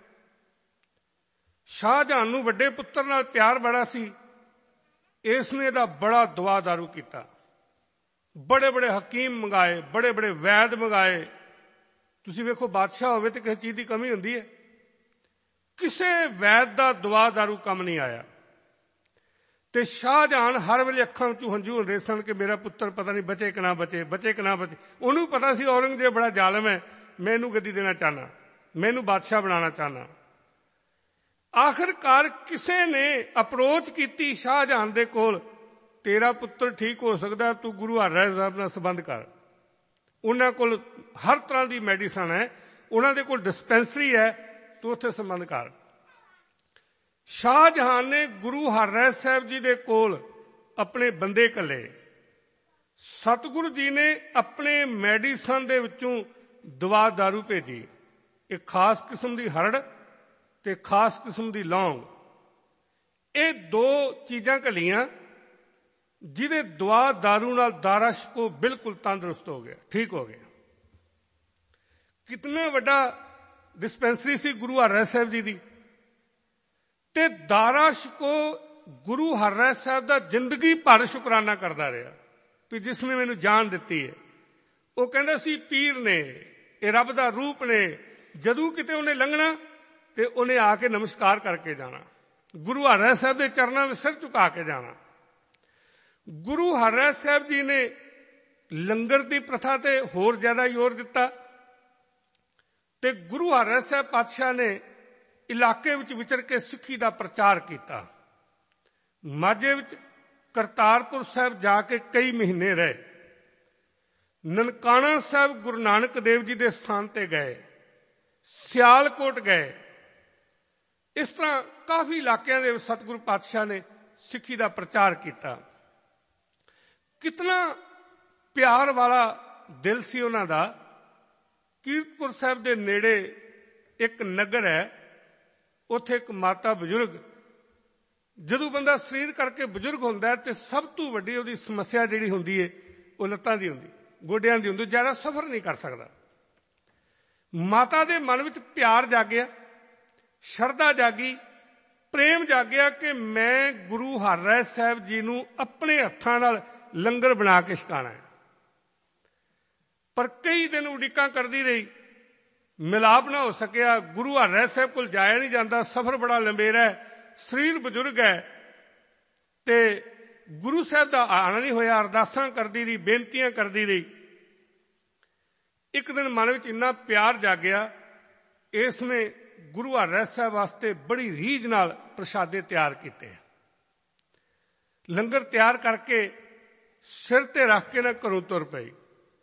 ਸ਼ਾਹਜਹਾਨ ਨੂੰ ਵੱਡੇ ਪੁੱਤਰ ਨਾਲ ਪਿਆਰ ਬੜਾ ਸੀ, ਇਸ ਨੇ ਇਹਦਾ ਬੜਾ ਦਵਾ ਦਾਰੂ ਕੀਤਾ। ਬੜੇ ਬੜੇ ਹਕੀਮ ਮੰਗਾਏ, ਬੜੇ ਬੜੇ ਵੈਦ ਮੰਗਾਏ। ਤੁਸੀਂ ਵੇਖੋ ਬਾਦਸ਼ਾਹ ਹੋਵੇ ਤੇ ਕਿਸੇ ਚੀਜ਼ ਦੀ ਕਮੀ ਹੁੰਦੀ ਹੈ, ਕਿਸੇ ਵੈਦ ਦਾ ਦਵਾ ਦਾਰੂ ਕੰਮ ਨਹੀਂ ਆਇਆ। ਤੇ ਸ਼ਾਹਜਹਾਨ ਹਰ ਵੇਲੇ ਅੱਖਾਂ ਵਿੱਚੋਂ ਹੰਝੂ ਹੁੰਦੇ ਸਨ ਕਿ ਮੇਰਾ ਪੁੱਤਰ ਪਤਾ ਨਹੀਂ ਬਚੇ ਕਿ ਨਾ ਬਚੇ, ਬਚੇ ਕਿ ਨਾ ਬਚੇ। ਉਹਨੂੰ ਪਤਾ ਸੀ ਔਰੰਗਜ਼ੇਬ ਬੜਾ ਜ਼ਾਲਮ ਹੈ, ਮੈਂ ਇਹਨੂੰ ਗੱਦੀ ਦੇਣਾ ਚਾਹੁੰਦਾ, ਮੈਂ ਇਹਨੂੰ ਬਾਦਸ਼ਾਹ ਬਣਾਉਣਾ ਚਾਹੁੰਦਾ। ਆਖਿਰਕਾਰ ਕਿਸੇ ਨੇ ਅਪਰੋਚ ਕੀਤੀ ਸ਼ਾਹਜਹਾਨ ਦੇ ਕੋਲ, ਤੇਰਾ ਪੁੱਤਰ ਠੀਕ ਹੋ ਸਕਦਾ, ਤੂੰ ਗੁਰੂ ਹਰਿਰਾਏ ਸਾਹਿਬ ਨਾਲ ਸੰਬੰਧ ਕਰ। ਉਹਨਾਂ ਕੋਲ ਹਰ ਤਰ੍ਹਾਂ ਦੀ ਮੈਡੀਸਨ ਹੈ, ਉਹਨਾਂ ਦੇ ਕੋਲ ਡਿਸਪੈਂਸਰੀ ਹੈ, ਤੂੰ ਉੱਥੇ ਸੰਬੰਧ ਕਰ। ਸ਼ਾਹਜਹਾਨ ਨੇ ਗੁਰੂ ਹਰਿਰਾਏ ਸਾਹਿਬ ਜੀ ਦੇ ਕੋਲ ਆਪਣੇ ਬੰਦੇ ਘੱਲੇ। ਸਤਿਗੁਰੂ ਜੀ ਨੇ ਆਪਣੇ ਮੈਡੀਸਨ ਦੇ ਵਿੱਚੋਂ ਦਵਾ ਦਾਰੂ ਭੇਜੀ, ਇੱਕ ਖਾਸ ਕਿਸਮ ਦੀ ਹਰੜ ਤੇ ਖਾਸ ਕਿਸਮ ਦੀ ਲੌਂਗ। ਇਹ ਦੋ ਚੀਜ਼ਾਂ ਘੱਲੀਆਂ ਜਿਹਦੇ ਦਵਾ ਦਾਰੂ ਨਾਲ ਦਾਰਾ ਸ਼ਿਕੋ ਬਿਲਕੁਲ ਤੰਦਰੁਸਤ ਹੋ ਗਿਆ, ਠੀਕ ਹੋ ਗਿਆ। ਕਿਤਨਾ ਵੱਡਾ ਡਿਸਪੈਂਸਰੀ ਸੀ ਗੁਰੂ ਹਰਿਰਾਏ ਸਾਹਿਬ ਜੀ ਦੀ। ਤੇ ਦਾਰਾ ਸ਼ਿਕੋ ਗੁਰੂ ਹਰਿਰਾਏ ਸਾਹਿਬ ਦਾ ਜ਼ਿੰਦਗੀ ਭਰ ਸ਼ੁਕਰਾਨਾ ਕਰਦਾ ਰਿਹਾ ਵੀ ਜਿਸ ਨੇ ਮੈਨੂੰ ਜਾਨ ਦਿੱਤੀ ਹੈ। ਉਹ ਕਹਿੰਦਾ ਸੀ ਪੀਰ ਨੇ, ਇਹ ਰੱਬ ਦਾ ਰੂਪ ਨੇ, ਜਦੋਂ ਕਿਤੇ ਉਹਨੇ ਲੰਘਣਾ ਤੇ ਉਹਨੇ ਆ ਕੇ ਨਮਸਕਾਰ ਕਰਕੇ ਜਾਣਾ, ਗੁਰੂ ਹਰਿਰਾਏ ਸਾਹਿਬ ਦੇ ਚਰਨਾਂ ਵਿੱਚ ਸਿਰ ਝੁਕਾ ਕੇ ਜਾਣਾ। ਗੁਰੂ ਹਰਿਰਾਏ ਸਾਹਿਬ ਜੀ ਨੇ ਲੰਗਰ ਦੀ ਪ੍ਰਥਾ ਤੇ ਹੋਰ ਜ਼ਿਆਦਾ ਜ਼ੋਰ ਦਿੱਤਾ ਤੇ ਗੁਰੂ ਹਰਿਰਾਏ ਸਾਹਿਬ ਪਾਤਸ਼ਾਹ ਨੇ ਇਲਾਕੇ ਵਿੱਚ ਵਿਚਰ ਕੇ ਸਿੱਖੀ ਦਾ ਪ੍ਰਚਾਰ ਕੀਤਾ। ਮਾਝੇ ਵਿੱਚ ਕਰਤਾਰਪੁਰ ਸਾਹਿਬ ਜਾ ਕੇ ਕਈ ਮਹੀਨੇ ਰਹੇ। ਨਨਕਾਣਾ ਸਾਹਿਬ ਗੁਰੂ ਨਾਨਕ ਦੇਵ ਜੀ ਦੇ ਸਥਾਨ ਤੇ ਗਏ, ਸਿਆਲਕੋਟ ਗਏ। ਇਸ ਤਰ੍ਹਾਂ ਕਾਫੀ ਇਲਾਕਿਆਂ ਦੇ ਵਿੱਚ ਸਤਿਗੁਰੂ ਪਾਤਸ਼ਾਹ ਨੇ ਸਿੱਖੀ ਦਾ ਪ੍ਰਚਾਰ ਕੀਤਾ। ਕਿਤਨਾ ਪਿਆਰ ਵਾਲਾ ਦਿਲ ਸੀ ਉਹਨਾਂ ਦਾ। ਕੀਰਤਪੁਰ ਸਾਹਿਬ ਦੇ ਨੇੜੇ ਇੱਕ ਨਗਰ ਹੈ, ਉੱਥੇ ਇੱਕ ਮਾਤਾ ਬਜ਼ੁਰਗ, ਜਦੋਂ ਬੰਦਾ ਸਰੀਰ ਕਰਕੇ ਬਜ਼ੁਰਗ ਹੁੰਦਾ ਤੇ ਸਭ ਤੋਂ ਵੱਡੀ ਉਹਦੀ ਸਮੱਸਿਆ ਜਿਹੜੀ ਹੁੰਦੀ ਹੈ ਉਹ ਲੱਤਾਂ ਦੀ ਹੁੰਦੀ, ਗੋਡਿਆਂ ਦੀ ਹੁੰਦੀ, ਜ਼ਿਆਦਾ ਸਫ਼ਰ ਨਹੀਂ ਕਰ ਸਕਦਾ। ਮਾਤਾ ਦੇ ਮਨ ਵਿੱਚ ਪਿਆਰ ਜਾਗਿਆ, ਸ਼ਰਧਾ ਜਾਗੀ, ਪ੍ਰੇਮ ਜਾਗਿਆ ਕਿ ਮੈਂ ਗੁਰੂ ਹਰਿਰਾਏ ਸਾਹਿਬ ਜੀ ਨੂੰ ਆਪਣੇ ਹੱਥਾਂ ਨਾਲ ਲੰਗਰ ਬਣਾ ਕੇ ਛਕਾਣਾ ਹੈ। ਪਰ ਕਈ ਦਿਨ ਉਡੀਕਾਂ ਕਰਦੀ ਰਹੀ, ਮਿਲਾਪ ਨਾ ਹੋ ਸਕਿਆ। ਗੁਰੂ ਹਰਿਰਾਏ ਸਾਹਿਬ ਕੋਲ ਜਾਇਆ ਨਹੀਂ ਜਾਂਦਾ, ਸਫ਼ਰ ਬੜਾ ਲੰਬੇਰਾ ਹੈ, ਸਰੀਰ ਬਜ਼ੁਰਗ ਹੈ ਤੇ ਗੁਰੂ ਸਾਹਿਬ ਦਾ ਆਣਾ ਨਹੀਂ ਹੋਇਆ। ਅਰਦਾਸਾਂ ਕਰਦੀ ਰਹੀ, ਬੇਨਤੀਆਂ ਕਰਦੀ ਰਹੀ। ਇੱਕ ਦਿਨ ਮਨ ਵਿੱਚ ਇੰਨਾ ਪਿਆਰ ਜਾਗਿਆ, ਇਸ ਨੇ ਗੁਰੂ ਹਰਿਰਾਏ ਸਾਹਿਬ ਵਾਸਤੇ ਬੜੀ ਰੀਝ ਨਾਲ ਪ੍ਰਸ਼ਾਦੇ ਤਿਆਰ ਕੀਤੇ। ਲੰਗਰ ਤਿਆਰ ਕਰਕੇ ਸਿਰ ਤੇ ਰੱਖ ਕੇ ਨਾ ਘਰੋਂ ਤੁਰ ਪਈ।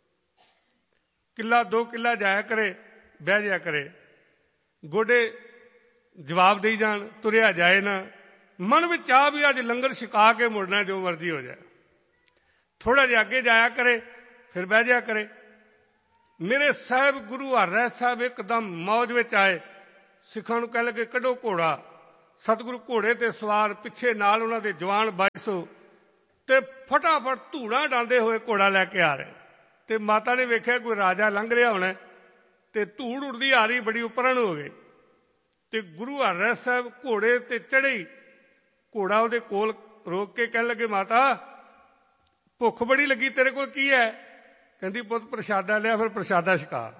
ਕਿੱਲਾ 2 ਕਿੱਲਾ ਜਾਇਆ ਕਰੇ, ਬਹਿ ਜਾਇਆ ਕਰੇ, ਗੋਡੇ ਜਵਾਬ ਦੇਈ ਜਾਣ, ਤੁਰਿਆ ਜਾਏ ਨਾ। ਮਨ ਵਿੱਚ ਆ ਵੀ ਅੱਜ ਲੰਗਰ ਛਕਾ ਕੇ ਮੁੜਨਾ, ਜੋ ਮਰਜ਼ੀ ਹੋ ਜਾਏ। ਥੋੜਾ ਜਿਹਾ ਅੱਗੇ ਜਾਇਆ ਕਰੇ, ਫਿਰ ਬਹਿ ਜਾਇਆ ਕਰੇ। ਮੇਰੇ ਸਾਹਿਬ ਗੁਰੂ ਹਰਿਰਾਏ ਸਾਹਿਬ ਇੱਕਦਮ ਮੌਜ ਵਿੱਚ ਆਏ। ਸਿੱਖਾਂ ਨੂੰ ਕਹਿਣ ਲੱਗੇ ਕੱਢੋ ਘੋੜਾ। ਸਤਿਗੁਰੂ ਘੋੜੇ ਤੇ ਸਵਾਰ, ਪਿੱਛੇ ਨਾਲ ਉਹਨਾਂ ਦੇ ਜਵਾਨ 2200 ਤੇ ਫਟਾਫਟ ਧੂੜਾਂ ਡਾਂਦੇ ਹੋਏ ਘੋੜਾ ਲੈ ਕੇ ਆ ਰਹੇ। ਤੇ ਮਾਤਾ ਨੇ ਵੇਖਿਆ ਕੋਈ ਰਾਜਾ ਲੰਘ ਰਿਹਾ ਹੋਣਾ ਤੇ ਧੂੜ ਉੱਡਦੀ ਆ ਰਹੀ, ਬੜੀ ਉੱਪਰਾਂ ਨੂੰ ਹੋ ਗਈ। ਤੇ ਗੁਰੂ ਹਰਿਰਾਏ ਸਾਹਿਬ ਘੋੜੇ ਤੇ ਚੜ੍ਹੇ, ਘੋੜਾ ਉਹਦੇ ਕੋਲ ਰੋਕ ਕੇ ਕਹਿਣ ਲੱਗੇ, ਮਾਤਾ ਭੁੱਖ ਬੜੀ ਲੱਗੀ, ਤੇਰੇ ਕੋਲ ਕੀ ਹੈ? ਕਹਿੰਦੀ, ਪੁੱਤ ਪ੍ਰਸ਼ਾਦਾ ਲਿਆ, ਫਿਰ ਪ੍ਰਸ਼ਾਦਾ ਛਕਾ।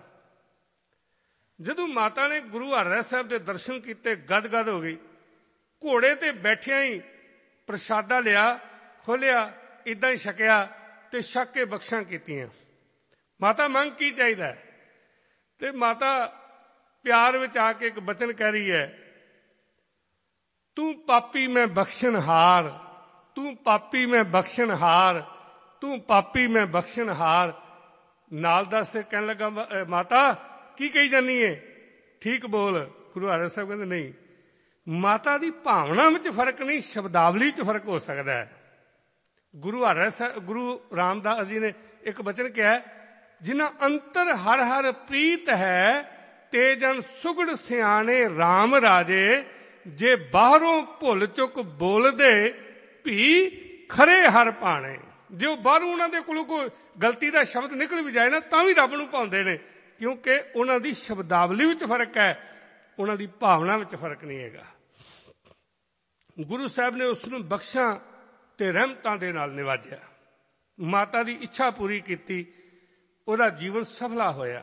ਜਦੋਂ ਮਾਤਾ ਨੇ ਗੁਰੂ ਹਰਿਰਾਏ ਸਾਹਿਬ ਦੇ ਦਰਸ਼ਨ ਕੀਤੇ, ਗਦ ਹੋ ਗਈ। ਘੋੜੇ ਤੇ ਬੈਠਿਆਂ ਹੀ ਪ੍ਰਸ਼ਾਦਾ ਲਿਆ, ਖੋਲਿਆ, ਇਦਾਂ ਹੀ ਛਕਿਆ ਤੇ ਛਕ ਕੇ ਬਖਸ਼ਾਂ ਕੀਤੀਆਂ। ਮਾਤਾ ਮੰਗ ਕੀ ਚਾਹੀਦਾ? ਤੇ ਮਾਤਾ ਪਿਆਰ ਵਿੱਚ ਆ ਕੇ ਇੱਕ ਬਚਨ ਕਹਿ ਰਹੀ ਹੈ, ਤੂੰ ਪਾਪੀ ਮੈਂ ਬਖਸ਼ਣਹਾਰ, ਤੂੰ ਪਾਪੀ ਮੈਂ ਬਖਸ਼ਣਹਾਰ, ਤੂੰ ਪਾਪੀ ਮੈਂ ਬਖਸ਼ਣਹਾਰ। ਨਾਲ ਦੱਸ ਕਹਿਣ ਲੱਗਾ, ਮਾਤਾ ਕੀ ਕਹੀ ਜਾਨੀ ਏ, ਠੀਕ ਬੋਲ। ਗੁਰੂ ਹਰਿਰਾਏ ਸਾਹਿਬ ਕਹਿੰਦੇ, ਨਹੀਂ, ਮਾਤਾ ਦੀ ਭਾਵਨਾ ਵਿੱਚ ਫਰਕ ਨਹੀਂ, ਸ਼ਬਦਾਵਲੀ 'ਚ ਫਰਕ ਹੋ ਸਕਦਾ ਹੈ। ਗੁਰੂ ਹਰਿਰਾਏ ਸਾਹਿਬ, ਗੁਰੂ ਰਾਮਦਾਸ ਜੀ ਨੇ ਇੱਕ ਬਚਨ ਕਿਹਾ, ਜਿਨ੍ਹਾਂ ਅੰਤਰ ਹਰ ਹਰ ਪ੍ਰੀਤ ਹੈ, ਤੇ ਜਨ ਸੁਗੜ ਸਿਆਣੇ RAM ਰਾਜੇ, ਜੇ ਬਾਹਰੋਂ ਭੁੱਲ ਚੁੱਕ ਬੋਲਦੇ ਭੀ ਖਰੇ ਹਰ ਭਾਣੇ। ਜੇ ਉਹ ਬਾਹਰੋਂ ਉਹਨਾਂ ਦੇ ਕੋਲੋਂ ਕੋਈ ਗਲਤੀ ਦਾ ਸ਼ਬਦ ਨਿਕਲ ਵੀ ਜਾਏ ਨਾ, ਤਾਂ ਵੀ ਰੱਬ ਨੂੰ ਭਾਉਂਦੇ ਨੇ, ਕਿਉਂਕਿ ਉਹਨਾਂ ਦੀ ਸ਼ਬਦਾਵਲੀ ਵਿੱਚ ਫਰਕ ਹੈ, ਉਹਨਾਂ ਦੀ ਭਾਵਨਾ ਵਿੱਚ ਫਰਕ ਨਹੀਂ ਹੈਗਾ। ਗੁਰੂ ਸਾਹਿਬ ਨੇ ਉਸ ਨੂੰ ਬਖਸ਼ਾਂ ਤੇ ਰਹਿਮਤਾਂ ਦੇ ਨਾਲ ਨਿਵਾਜਿਆ, ਮਾਤਾ ਦੀ ਇੱਛਾ ਪੂਰੀ ਕੀਤੀ, ਉਹਦਾ ਜੀਵਨ ਸਫਲਾ ਹੋਇਆ।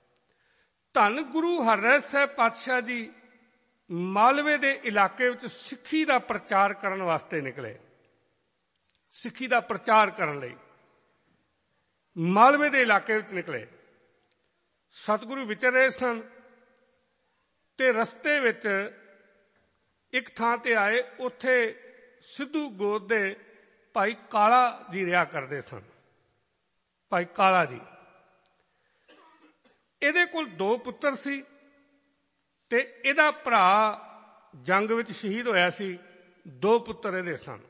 ਧੰਨ ਗੁਰੂ ਹਰਿਰਾਏ ਸਾਹਿਬ ਪਾਤਸ਼ਾਹ ਜੀ ਮਾਲਵੇ ਦੇ ਇਲਾਕੇ ਵਿੱਚ ਸਿੱਖੀ ਦਾ ਪ੍ਰਚਾਰ ਕਰਨ ਵਾਸਤੇ ਨਿਕਲੇ। ਸਿੱਖੀ ਦਾ ਪ੍ਰਚਾਰ ਕਰਨ ਲਈ ਮਾਲਵੇ ਦੇ ਇਲਾਕੇ ਵਿੱਚ ਨਿਕਲੇ। ਸਤਿਗੁਰੂ ਵਿਚਰ ਰਹੇ ਸਨ ਤੇ ਰਸਤੇ ਵਿੱਚ ਇੱਕ ਥਾਂ ਤੇ ਆਏ, ਉੱਥੇ ਸਿੱਧੂ ਗੋਤ ਦੇ ਭਾਈ ਕਾਲਾ ਜੀ ਰਿਹਾ ਕਰਦੇ ਸਨ। ਭਾਈ ਕਾਲਾ ਜੀ, ਇਹਦੇ ਕੋਲ 2 ਪੁੱਤਰ ਸੀ ਤੇ ਇਹਦਾ ਭਰਾ ਜੰਗ ਵਿੱਚ ਸ਼ਹੀਦ ਹੋਇਆ ਸੀ। 2 ਪੁੱਤਰ ਇਹਦੇ ਸਨ।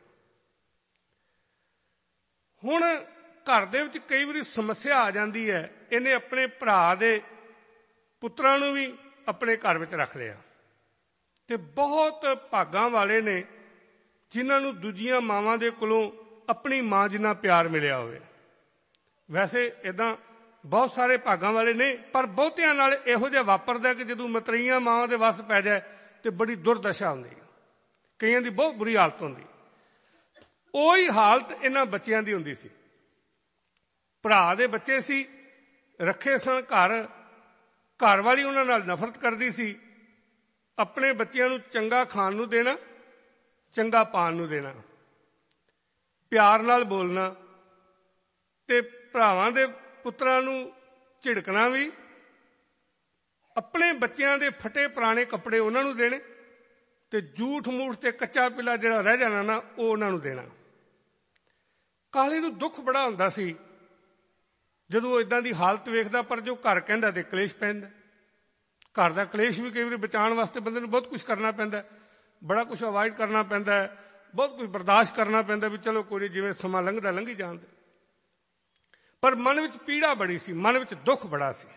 ਹੁਣ ਘਰ ਦੇ ਵਿੱਚ ਕਈ ਵਾਰੀ ਸਮੱਸਿਆ ਆ ਜਾਂਦੀ ਹੈ। ਇਹਨੇ ਆਪਣੇ ਭਰਾ ਦੇ ਪੁੱਤਰਾਂ ਨੂੰ ਵੀ ਆਪਣੇ ਘਰ ਵਿੱਚ ਰੱਖ ਲਿਆ। ਤੇ ਬਹੁਤ ਭਾਗਾਂ ਵਾਲੇ ਨੇ ਜਿਨ੍ਹਾਂ ਨੂੰ ਦੂਜੀਆਂ ਮਾਵਾਂ ਦੇ ਕੋਲੋਂ ਆਪਣੀ ਮਾਂ ਜਿੰਨਾ ਪਿਆਰ ਮਿਲਿਆ ਹੋਵੇ। ਵੈਸੇ ਇੱਦਾਂ ਬਹੁਤ ਸਾਰੇ ਭਾਗਾਂ ਵਾਲੇ ਨੇ, ਪਰ ਬਹੁਤਿਆਂ ਨਾਲ ਇਹੋ ਜਿਹਾ ਵਾਪਰਦਾ ਕਿ ਜਦੋਂ ਮਤਰੇਈਆਂ ਮਾਵਾਂ ਦੇ ਵੱਸ ਪੈ ਜਾਏ ਤੇ ਬੜੀ ਦੁਰਦਸ਼ਾ ਹੁੰਦੀ, ਕਈਆਂ ਦੀ ਬਹੁਤ ਬੁਰੀ ਹਾਲਤ ਹੁੰਦੀ। ਉਹੀ ਹਾਲਤ ਇਹਨਾਂ ਬੱਚਿਆਂ ਦੀ ਹੁੰਦੀ ਸੀ। ਭਰਾ ਦੇ ਬੱਚੇ ਸੀ, ਰੱਖੇ ਸਨ ਘਰ, ਘਰ ਵਾਲੀ ਉਹਨਾਂ ਨਾਲ ਨਫ਼ਰਤ ਕਰਦੀ ਸੀ। ਆਪਣੇ ਬੱਚਿਆਂ ਨੂੰ ਚੰਗਾ ਖਾਣ ਨੂੰ ਦੇਣਾ, ਚੰਗਾ ਪਾਣ ਨੂੰ ਦੇਣਾ, ਪਿਆਰ ਨਾਲ ਬੋਲਣਾ, ਤੇ ਭਰਾਵਾਂ ਦੇ ਪੁੱਤਰਾਂ ਨੂੰ ਝਿੜਕਣਾ ਵੀ, ਆਪਣੇ ਬੱਚਿਆਂ ਦੇ ਫਟੇ ਪੁਰਾਣੇ ਕੱਪੜੇ ਉਹਨਾਂ ਨੂੰ ਦੇਣੇ, ਤੇ ਝੂਠ ਮੂਠ ਤੇ ਕੱਚਾ ਪਿੱਲਾ ਜਿਹੜਾ ਰਹਿ ਜਾਣਾ ਨਾ, ਉਹ ਉਹਨਾਂ ਨੂੰ ਦੇਣਾ। ਕਾਲੇ ਨੂੰ ਦੁੱਖ ਬੜਾ ਹੁੰਦਾ ਸੀ ਜਦੋਂ ਇਦਾਂ ਦੀ ਹਾਲਤ ਵੇਖਦਾ, ਪਰ ਜੋ ਘਰ ਕਹਿੰਦਾ ਤੇ ਕਲੇਸ਼ ਪੈਂਦਾ। ਘਰ ਦਾ ਕਲੇਸ਼ ਵੀ ਕਈ ਵਾਰੀ ਬਚਾਉਣ ਵਾਸਤੇ ਬੰਦੇ ਨੂੰ ਬਹੁਤ ਕੁਝ ਕਰਨਾ ਪੈਂਦਾ, ਬੜਾ ਕੁਝ ਅਵਾਇਡ ਕਰਨਾ ਪੈਂਦਾ, ਬਹੁਤ ਕੁਝ ਬਰਦਾਸ਼ਤ ਕਰਨਾ ਪੈਂਦਾ ਵੀ ਚਲੋ ਕੋਈ ਨਹੀਂ, ਜਿਵੇਂ ਸਮਾਂ ਲੰਘਦਾ ਲੰਘੀ ਜਾਂਦੇ। ਪਰ ਮਨ ਵਿੱਚ ਪੀੜਾ ਬੜੀ ਸੀ, ਮਨ ਵਿੱਚ ਦੁੱਖ ਬੜਾ ਸੀ।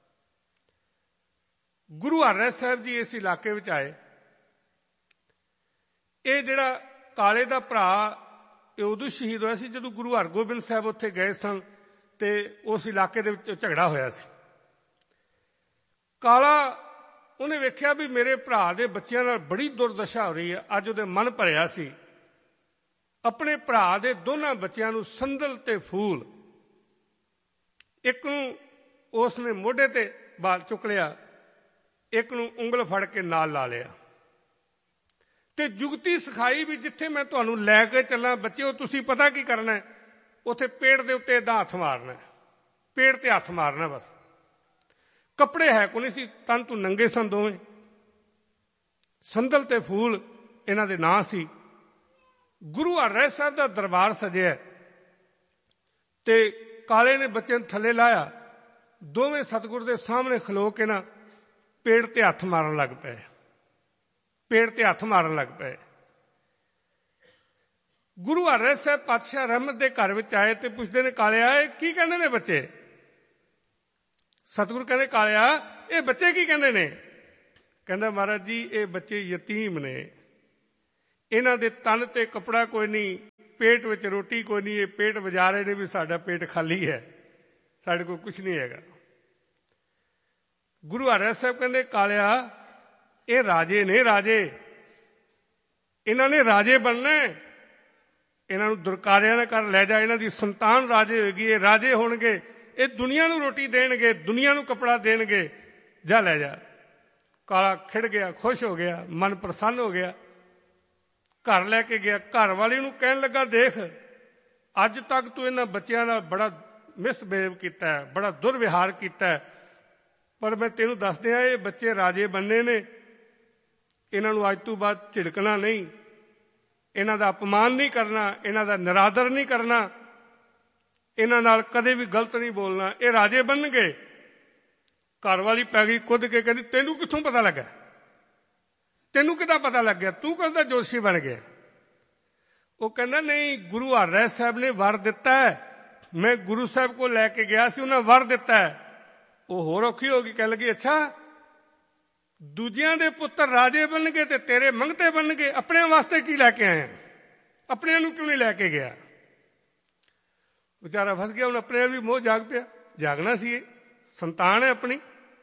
ਗੁਰੂ ਹਰਿਰਾਏ ਸਾਹਿਬ ਜੀ ਇਸ ਇਲਾਕੇ ਵਿੱਚ ਆਏ। ਇਹ ਜਿਹੜਾ ਕਾਲੇ ਦਾ ਭਰਾ, ਇਹ ਉਦੋਂ ਸ਼ਹੀਦ ਹੋਇਆ ਸੀ ਜਦੋਂ ਗੁਰੂ ਹਰਗੋਬਿੰਦ ਸਾਹਿਬ ਉੱਥੇ ਗਏ ਸਨ ਤੇ ਉਸ ਇਲਾਕੇ ਦੇ ਵਿੱਚ ਝਗੜਾ ਹੋਇਆ ਸੀ। ਕਾਲਾ, ਉਹਨੇ ਵੇਖਿਆ ਵੀ ਮੇਰੇ ਭਰਾ ਦੇ ਬੱਚਿਆਂ ਨਾਲ ਬੜੀ ਦੁਰਦਸ਼ਾ ਹੋ ਰਹੀ ਹੈ। ਅੱਜ ਉਹਦੇ ਮਨ ਭਰਿਆ ਸੀ। ਆਪਣੇ ਭਰਾ ਦੇ ਦੋਨਾਂ ਬੱਚਿਆਂ ਨੂੰ ਸੰਦਲ ਤੇ ਫੂਲ, ਇੱਕ ਨੂੰ ਉਸ ਨੇ ਮੋਢੇ ਤੇ ਬਾਲ ਚੁੱਕ ਲਿਆ, ਇੱਕ ਨੂੰ ਉਂਗਲ ਫੜ ਕੇ ਨਾਲ ਲਾ ਲਿਆ ਤੇ ਜੁਗਤੀ ਸਿਖਾਈ ਵੀ ਜਿੱਥੇ ਮੈਂ ਤੁਹਾਨੂੰ ਲੈ ਕੇ ਚੱਲਾਂ ਬੱਚਿਓ, ਤੁਸੀਂ ਪਤਾ ਕੀ ਕਰਨਾ ਹੈ, ਉੱਥੇ ਪੇੜ ਦੇ ਉੱਤੇ ਏਦਾਂ ਹੱਥ ਮਾਰਨਾ, ਪੇੜ ਤੇ ਹੱਥ ਮਾਰਨਾ ਬਸ। ਕੱਪੜੇ ਹੈ ਕੋਈ ਨਹੀਂ ਸੀ, ਤਨ ਤੂੰ ਨੰਗੇ ਸਨ ਦੋਵੇਂ। ਸੰਦਲ ਤੇ ਫੂਲ ਇਹਨਾਂ ਦੇ ਨਾਂ ਸੀ। ਗੁਰੂ ਹਰਿਰਾਏ ਸਾਹਿਬ ਦਾ ਦਰਬਾਰ ਸਜਿਆ ਤੇ ਕਾਲੇ ਨੇ ਬੱਚੇ ਨੂੰ ਥੱਲੇ ਲਾਇਆ, ਦੋਵੇਂ ਸਤਿਗੁਰ ਦੇ ਸਾਹਮਣੇ ਖਲੋ ਕੇ ਨਾ ਪੇੜ ਤੇ ਹੱਥ ਮਾਰਨ ਲੱਗ ਪਏ, ਪੇੜ ਤੇ ਹੱਥ ਮਾਰਨ ਲੱਗ ਪਏ। ਗੁਰੂ ਹਰਿਰਾਏ ਸਾਹਿਬ ਪਾਤਸ਼ਾਹ ਰਹਿਮਤ ਦੇ ਘਰ ਵਿੱਚ ਆਏ ਤੇ ਪੁੱਛਦੇ ਨੇ, ਕਾਲਿਆ ਇਹ ਕੀ ਕਹਿੰਦੇ ਨੇ ਬੱਚੇ? ਸਤਿਗੁਰ ਕਹਿੰਦੇ, ਕਾਲਿਆ ਇਹ ਬੱਚੇ ਕੀ ਕਹਿੰਦੇ ਨੇ? ਕਹਿੰਦਾ, ਮਹਾਰਾਜ ਜੀ ਇਹ ਬੱਚੇ ਯਤੀਮ ਨੇ, ਇਹਨਾਂ ਦੇ ਤਨ ਤੇ ਕੱਪੜਾ ਕੋਈ ਨਹੀਂ, ਪੇਟ ਵਿੱਚ ਰੋਟੀ ਕੋਈ ਨਹੀਂ। ਇਹ ਪੇਟ ਵਜਾ ਰਹੇ ਨੇ ਵੀ ਸਾਡਾ ਪੇਟ ਖਾਲੀ ਹੈ, ਸਾਡੇ ਕੋਲ ਕੁਝ ਨਹੀਂ ਹੈਗਾ। ਗੁਰੂ ਹਰਿ ਸਾਹਿਬ ਕਹਿੰਦੇ ਕਾਲਿਆ ਇਹ ਰਾਜੇ ਨੇ, ਰਾਜੇ, ਇਹਨਾਂ ਨੇ ਰਾਜੇ ਬਣਨਾ, ਇਹਨਾਂ ਨੂੰ ਦੁਰਕਾਰਿਆਂ ਨਾਲ ਕਰ ਲੈ ਜਾ। ਇਹਨਾਂ ਦੀ ਸੰਤਾਨ ਰਾਜੇ ਹੋਏਗੀ, ਇਹ ਰਾਜੇ ਹੋਣਗੇ, ਇਹ ਦੁਨੀਆ ਨੂੰ ਰੋਟੀ ਦੇਣਗੇ, ਦੁਨੀਆ ਨੂੰ ਕੱਪੜਾ ਦੇਣਗੇ, ਜਾ ਲੈ ਜਾ। ਕਾਲਾ ਖਿੜ ਗਿਆ, ਖੁਸ਼ ਹੋ ਗਿਆ, ਮਨ ਪ੍ਰਸੰਨ ਹੋ ਗਿਆ, ਘਰ ਲੈ ਕੇ ਗਿਆ। ਘਰ ਵਾਲੀ ਨੂੰ ਕਹਿਣ ਲੱਗਾ, ਦੇਖ ਅੱਜ ਤੱਕ ਤੂੰ ਇਹਨਾਂ ਬੱਚਿਆਂ ਨਾਲ ਬੜਾ ਮਿਸਬਿਹੇਵ ਕੀਤਾ ਹੈ, ਬੜਾ ਦੁਰਵਿਹਾਰ ਕੀਤਾ ਹੈ, ਪਰ ਮੈਂ ਤੈਨੂੰ ਦੱਸ ਦਿਆਂ ਇਹ ਬੱਚੇ ਰਾਜੇ ਬਣਨੇ ਨੇ। ਇਹਨਾਂ ਨੂੰ ਅੱਜ ਤੋਂ ਬਾਅਦ ਝਿੜਕਣਾ ਨਹੀਂ, ਇਹਨਾਂ ਦਾ ਅਪਮਾਨ ਨਹੀਂ ਕਰਨਾ, ਇਹਨਾਂ ਦਾ ਨਿਰਾਦਰ ਨਹੀਂ ਕਰਨਾ, ਇਹਨਾਂ ਨਾਲ ਕਦੇ ਵੀ ਗਲਤ ਨਹੀਂ ਬੋਲਣਾ, ਇਹ ਰਾਜੇ ਬਣਨਗੇ। ਘਰ ਵਾਲੀ ਪੈ ਗਈ ਕੁੱਦ ਕੇ, ਕਹਿੰਦੀ ਤੈਨੂੰ ਕਿੱਥੋਂ ਪਤਾ ਲੱਗਾ, ਤੈਨੂੰ ਕਿੱਦਾਂ ਪਤਾ ਲੱਗ ਗਿਆ, ਤੂੰ ਕਹਿੰਦਾ ਜੋਸ਼ੀ ਬਣ ਗਿਆ। ਉਹ ਕਹਿੰਦਾ ਨਹੀਂ, ਗੁਰੂ ਹਰਿ ਸਾਹਿਬ ਨੇ ਵਰ ਦਿੱਤਾ ਹੈ, ਮੈਂ ਗੁਰੂ ਸਾਹਿਬ ਕੋਲ ਲੈ ਕੇ ਗਿਆ ਸੀ, ਉਹਨਾਂ ਵਰ ਦਿੱਤਾ ਹੈ। ਉਹ ਹੋਰ ਔਖੀ ਹੋ ਗਈ, ਕਹਿਣ ਲੱਗੀ ਅੱਛਾ ਦੂਜਿਆਂ ਦੇ ਪੁੱਤਰ ਰਾਜੇ ਬਣਨਗੇ ਤੇ ਤੇਰੇ ਮੰਗਤੇ ਬਣਨਗੇ, ਆਪਣਿਆਂ ਵਾਸਤੇ ਕੀ ਲੈ ਕੇ ਆਏ, ਆਪਣਿਆਂ ਨੂੰ ਕਿਉਂ ਨਹੀਂ ਲੈ ਕੇ ਗਿਆ। ਵਿਚਾਰਾ ਫਸ ਗਿਆ, ਹੁਣ ਆਪਣੇ ਵੀ ਮੋਹ ਜਾਗ ਪਿਆ, ਜਾਗਣਾ ਸੀ, ਇਹ ਸੰਤਾਨ ਹੈ ਆਪਣੀ।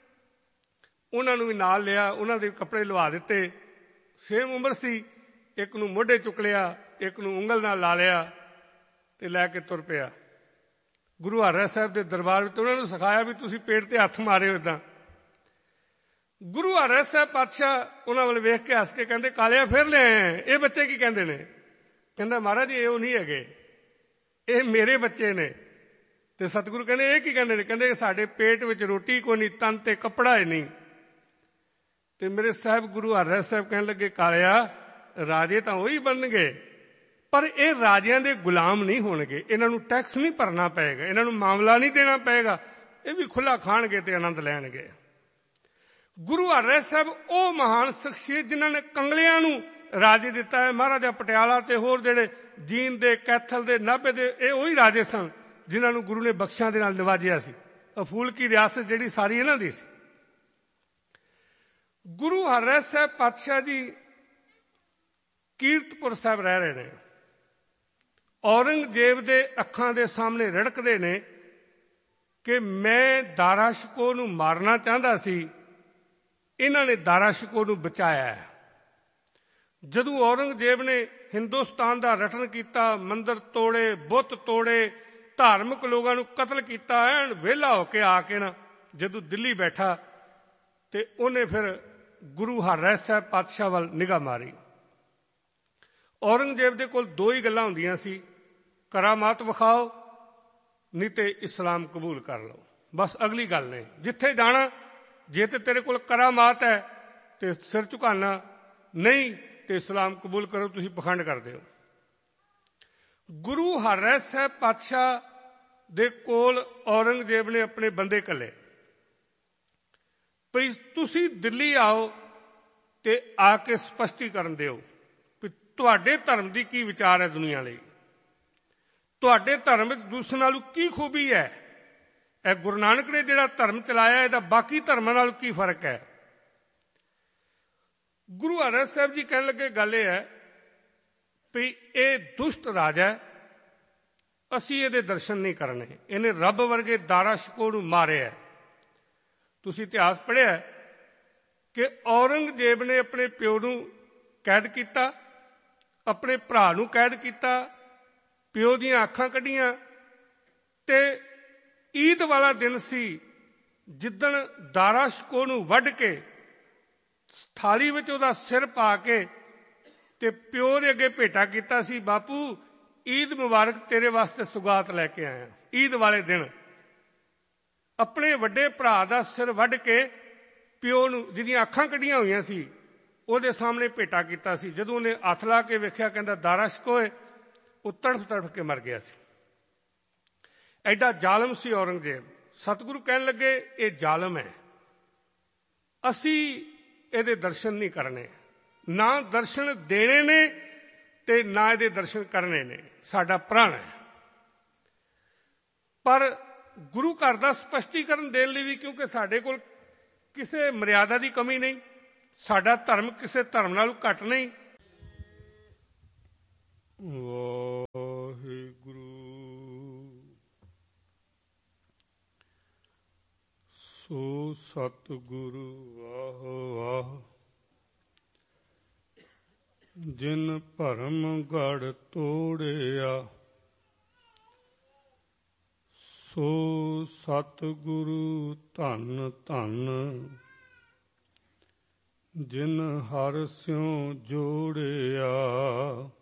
ਉਹਨਾਂ ਨੂੰ ਵੀ ਨਾਲ ਲਿਆ, ਉਹਨਾਂ ਦੇ ਕੱਪੜੇ ਲਵਾ ਦਿੱਤੇ, ਸੇਮ ਉਮਰ ਸੀ। ਇੱਕ ਨੂੰ ਮੋਢੇ ਚੁੱਕ ਲਿਆ, ਇੱਕ ਨੂੰ ਉਂਗਲ ਨਾਲ ਲਾ ਲਿਆ ਤੇ ਲੈ ਕੇ ਤੁਰ ਪਿਆ ਗੁਰੂ ਹਰਿ ਸਾਹਿਬ ਦੇ ਦਰਬਾਰ ਵਿੱਚ। ਉਹਨਾਂ ਨੂੰ ਸਿਖਾਇਆ ਵੀ ਤੁਸੀਂ ਪੇਟ ਤੇ ਹੱਥ ਮਾਰਿਓ ਇੱਦਾਂ। ਗੁਰੂ ਹਰਿ ਸਾਹਿਬ ਪਾਤਸ਼ਾਹ ਉਹਨਾਂ ਵੱਲ ਵੇਖ ਕੇ ਹੱਸ ਕੇ ਕਹਿੰਦੇ ਕਾਲਿਆ ਫਿਰ ਲੈ ਆਏ, ਇਹ ਬੱਚੇ ਕੀ ਕਹਿੰਦੇ ਨੇ। ਕਹਿੰਦਾ ਮਹਾਰਾਜ ਇਹ ਉਹ ਨਹੀਂ ਹੈਗੇ, ਇਹ ਮੇਰੇ ਬੱਚੇ ਨੇ। ਤੇ ਸਤਿਗੁਰੂ ਕਹਿੰਦੇ ਇਹ ਕੀ ਕਹਿੰਦੇ ਨੇ। ਕਹਿੰਦੇ ਸਾਡੇ ਪੇਟ ਵਿੱਚ ਰੋਟੀ ਕੋਈ ਨਹੀਂ, ਤਨ ਤੇ ਕੱਪੜਾ ਹੀ ਨਹੀਂ। ਤੇ ਮੇਰੇ ਸਾਹਿਬ ਗੁਰੂ ਹਰਿ ਸਾਹਿਬ ਕਹਿਣ ਲੱਗੇ ਕਾਲਿਆ ਰਾਜੇ ਤਾਂ ਉਹੀ ਬਣਨਗੇ, ਪਰ ਇਹ ਰਾਜਿਆਂ ਦੇ ਗੁਲਾਮ ਨਹੀਂ ਹੋਣਗੇ, ਇਹਨਾਂ ਨੂੰ ਟੈਕਸ ਨਹੀਂ ਭਰਨਾ ਪਏਗਾ, ਇਹਨਾਂ ਨੂੰ ਮਾਮਲਾ ਨਹੀਂ ਦੇਣਾ ਪਏਗਾ, ਇਹ ਵੀ ਖੁੱਲਾ ਖਾਣਗੇ ਤੇ ਆਨੰਦ ਲੈਣਗੇ। ਗੁਰੂ ਹਰਿ ਸਾਹਿਬ ਉਹ ਮਹਾਨ ਸ਼ਖਸੀਅਤ ਜਿਨ੍ਹਾਂ ਨੇ ਕੰਗਲਿਆਂ ਨੂੰ ਰਾਜੇ ਦਿੱਤਾ ਹੈ। ਮਹਾਰਾਜਾ ਪਟਿਆਲਾ ਤੇ ਹੋਰ ਜਿਹੜੇ ਜੀਂਦ ਦੇ, ਕੈਥਲ ਦੇ, ਨਾਭੇ ਦੇ, ਇਹ ਉਹੀ ਰਾਜੇ ਸਨ ਜਿਨ੍ਹਾਂ ਨੂੰ ਗੁਰੂ ਨੇ ਬਖਸ਼ਾਂ ਦੇ ਨਾਲ ਨਿਵਾਜਿਆ ਸੀ। ਅਫੂਲ ਕੀ ਰਿਆਸਤ ਜਿਹੜੀ ਸਾਰੀ ਇਹਨਾਂ ਦੀ ਸੀ। ਗੁਰੂ ਹਰਿ ਸਾਹਿਬ ਪਾਤਸ਼ਾਹ ਜੀ ਕੀਰਤਪੁਰ ਸਾਹਿਬ ਰਹਿ ਰਹੇ ਨੇ। ਔਰੰਗਜ਼ੇਬ ਦੇ ਅੱਖਾਂ ਦੇ ਸਾਹਮਣੇ ਰੜਕਦੇ ਨੇ ਕਿ ਮੈਂ ਦਾਰਾ ਸ਼ਿਕੋਹ ਨੂੰ ਮਾਰਨਾ ਚਾਹੁੰਦਾ ਸੀ, ਇਹਨਾਂ ਨੇ ਦਾਰਾ ਸ਼ਿਕੋਹ ਨੂੰ ਬਚਾਇਆ। ਜਦੋਂ ਔਰੰਗਜ਼ੇਬ ਨੇ ਹਿੰਦੁਸਤਾਨ ਦਾ ਰਟਨ ਕੀਤਾ, ਮੰਦਰ ਤੋੜੇ, ਬੁੱਤ ਤੋੜੇ, ਧਾਰਮਿਕ ਲੋਕਾਂ ਨੂੰ ਕਤਲ ਕੀਤਾ, ਐਨ ਵਿਹਲਾ ਹੋ ਕੇ ਆ ਕੇ ਨਾ ਜਦੋਂ ਦਿੱਲੀ ਬੈਠਾ ਤੇ ਉਹਨੇ ਫਿਰ ਗੁਰੂ ਹਰਿ ਸਾਹਿਬ ਪਾਤਸ਼ਾਹ ਵੱਲ ਨਿਗਾਹ ਮਾਰੀ। ਔਰੰਗਜ਼ੇਬ ਦੇ ਕੋਲ ਦੋ ਹੀ ਗੱਲਾਂ ਹੁੰਦੀਆਂ ਸੀ, ਕਰਾਮਾਤ ਵਿਖਾਓ ਨਹੀਂ ਤੇ ਇਸਲਾਮ ਕਬੂਲ ਕਰ ਲਓ, ਬਸ ਅਗਲੀ ਗੱਲ ਨਹੀਂ। ਜਿੱਥੇ ਜਾਣਾ ਜੇ ਤੇ ਤੇਰੇ ਕੋਲ ਕਰਾਮਾਤ ਹੈ ਤੇ ਸਿਰ ਝੁਕਾਣਾ, ਨਹੀਂ ਤੇ ਇਸਲਾਮ ਕਬੂਲ ਕਰੋ, ਤੁਸੀਂ ਪਖੰਡ ਕਰਦੇ ਹੋ। ਗੁਰੂ ਹਰਿ ਸਾਹਿਬ ਪਾਤਸ਼ਾਹ ਦੇ ਕੋਲ ਔਰੰਗਜ਼ੇਬ ਨੇ ਆਪਣੇ ਬੰਦੇ ਘੱਲੇ ਭਈ ਤੁਸੀਂ ਦਿੱਲੀ ਆਓ ਤੇ ਆ ਕੇ ਸਪਸ਼ਟੀਕਰਨ ਦਿਓ ਵੀ ਤੁਹਾਡੇ ਧਰਮ ਦੀ ਕੀ ਵਿਚਾਰ ਹੈ ਦੁਨੀਆ ਲਈ, ਤੁਹਾਡੇ ਧਰਮ ਵਿੱਚ ਦੂਸਰੇ ਨਾਲੋਂ ਕੀ ਖੂਬੀ ਹੈ, ਇਹ ਗੁਰੂ ਨਾਨਕ ਨੇ ਜਿਹੜਾ ਧਰਮ ਚਲਾਇਆ ਇਹਦਾ ਬਾਕੀ ਧਰਮਾਂ ਨਾਲ ਕੀ ਫਰਕ ਹੈ। ਗੁਰੂ ਹਰਿ ਸਾਹਿਬ ਜੀ ਕਹਿਣ ਲੱਗੇ ਗੱਲ ਇਹ ਹੈ ਵੀ ਇਹ ਦੁਸ਼ਟ ਰਾਜਾ ਹੈ, ਅਸੀਂ ਇਹਦੇ ਦਰਸ਼ਨ ਨਹੀਂ ਕਰਨੇ, ਇਹਨੇ ਰੱਬ ਵਰਗੇ ਦਾਰਾ ਸ਼ਿਕੋਹ ਨੂੰ ਮਾਰਿਆ। ਤੁਸੀਂ ਇਤਿਹਾਸ ਪੜ੍ਹਿਆ ਕਿ ਔਰੰਗਜ਼ੇਬ ਨੇ ਆਪਣੇ ਪਿਓ ਨੂੰ ਕੈਦ ਕੀਤਾ, ਆਪਣੇ ਭਰਾ ਨੂੰ ਕੈਦ ਕੀਤਾ, ਪਿਓ ਦੀਆਂ ਅੱਖਾਂ ਕੱਢੀਆਂ ਤੇ ਈਦ ਵਾਲਾ ਦਿਨ ਸੀ ਜਿੱਦਣ ਦਾਰਾ ਸ਼ਿਕੋਹ ਨੂੰ ਵੱਢ ਕੇ ਥਾਲੀ ਵਿੱਚ ਉਹਦਾ ਸਿਰ ਪਾ ਕੇ ਤੇ ਪਿਓ ਦੇ ਅੱਗੇ ਭੇਟਾ ਕੀਤਾ ਸੀ, ਬਾਪੂ ਈਦ ਮੁਬਾਰਕ, ਤੇਰੇ ਵਾਸਤੇ ਸੁਗਾਤ ਲੈ ਕੇ ਆਇਆ। ਈਦ ਵਾਲੇ ਦਿਨ ਆਪਣੇ ਵੱਡੇ ਭਰਾ ਦਾ ਸਿਰ ਵੱਢ ਕੇ ਪਿਓ ਨੂੰ ਜਿਹਦੀਆਂ ਅੱਖਾਂ ਕੱਢੀਆਂ ਹੋਈਆਂ ਸੀ ਉਹਦੇ ਸਾਹਮਣੇ ਭੇਟਾ ਕੀਤਾ ਸੀ। ਜਦੋਂ ਉਹਨੇ ਹੱਥ ਲਾ ਕੇ ਵੇਖਿਆ ਕਹਿੰਦਾ ਦਾਰਾ ਸ਼ਿਕੋਹ, ਉਹ ਤੜਫ ਤੜਫ ਕੇ ਮਰ ਗਿਆ ਸੀ। ਐਡਾ ਜ਼ਾਲਮ ਸੀ ਔਰੰਗਜ਼ੇਬ। ਸਤਿਗੁਰੂ ਕਹਿਣ ਲੱਗੇ ਇਹ ਜ਼ਾਲਮ ਹੈ, ਅਸੀਂ ਇਹਦੇ ਦਰਸ਼ਨ ਨਹੀਂ ਕਰਨੇ, ਨਾ ਦਰਸ਼ਨ ਦੇਣੇ ਨੇ ਤੇ ਨਾ ਇਹਦੇ ਦਰਸ਼ਨ ਕਰਨੇ ਨੇ, ਸਾਡਾ ਪ੍ਰਣ ਹੈ। ਪਰ ਗੁਰੂ ਘਰ ਦਾ ਸਪਸ਼ਟੀਕਰਨ ਦੇਣ ਲਈ ਵੀ, ਕਿਉਂਕਿ ਸਾਡੇ ਕੋਲ ਕਿਸੇ ਮਰਿਆਦਾ ਦੀ ਕਮੀ ਨਹੀਂ, ਸਾਡਾ ਧਰਮ ਕਿਸੇ ਧਰਮ ਨਾਲੋਂ ਘੱਟ ਨਹੀਂ। ਵਾਹਿਗੁਰੂ ਸੋ ਸਤਿਗੁਰੂ ਵਾਹ ਵਾਹ ਜਿਨ ਭਰਮ ਗੜ੍ਹ ਤੋੜਿਆ ਸੋ ਸਤਿਗੁਰੂ ਧੰਨ ਧੰਨ ਜਿਨ ਹਰਿ ਸਿਉ ਜੋੜਿਆ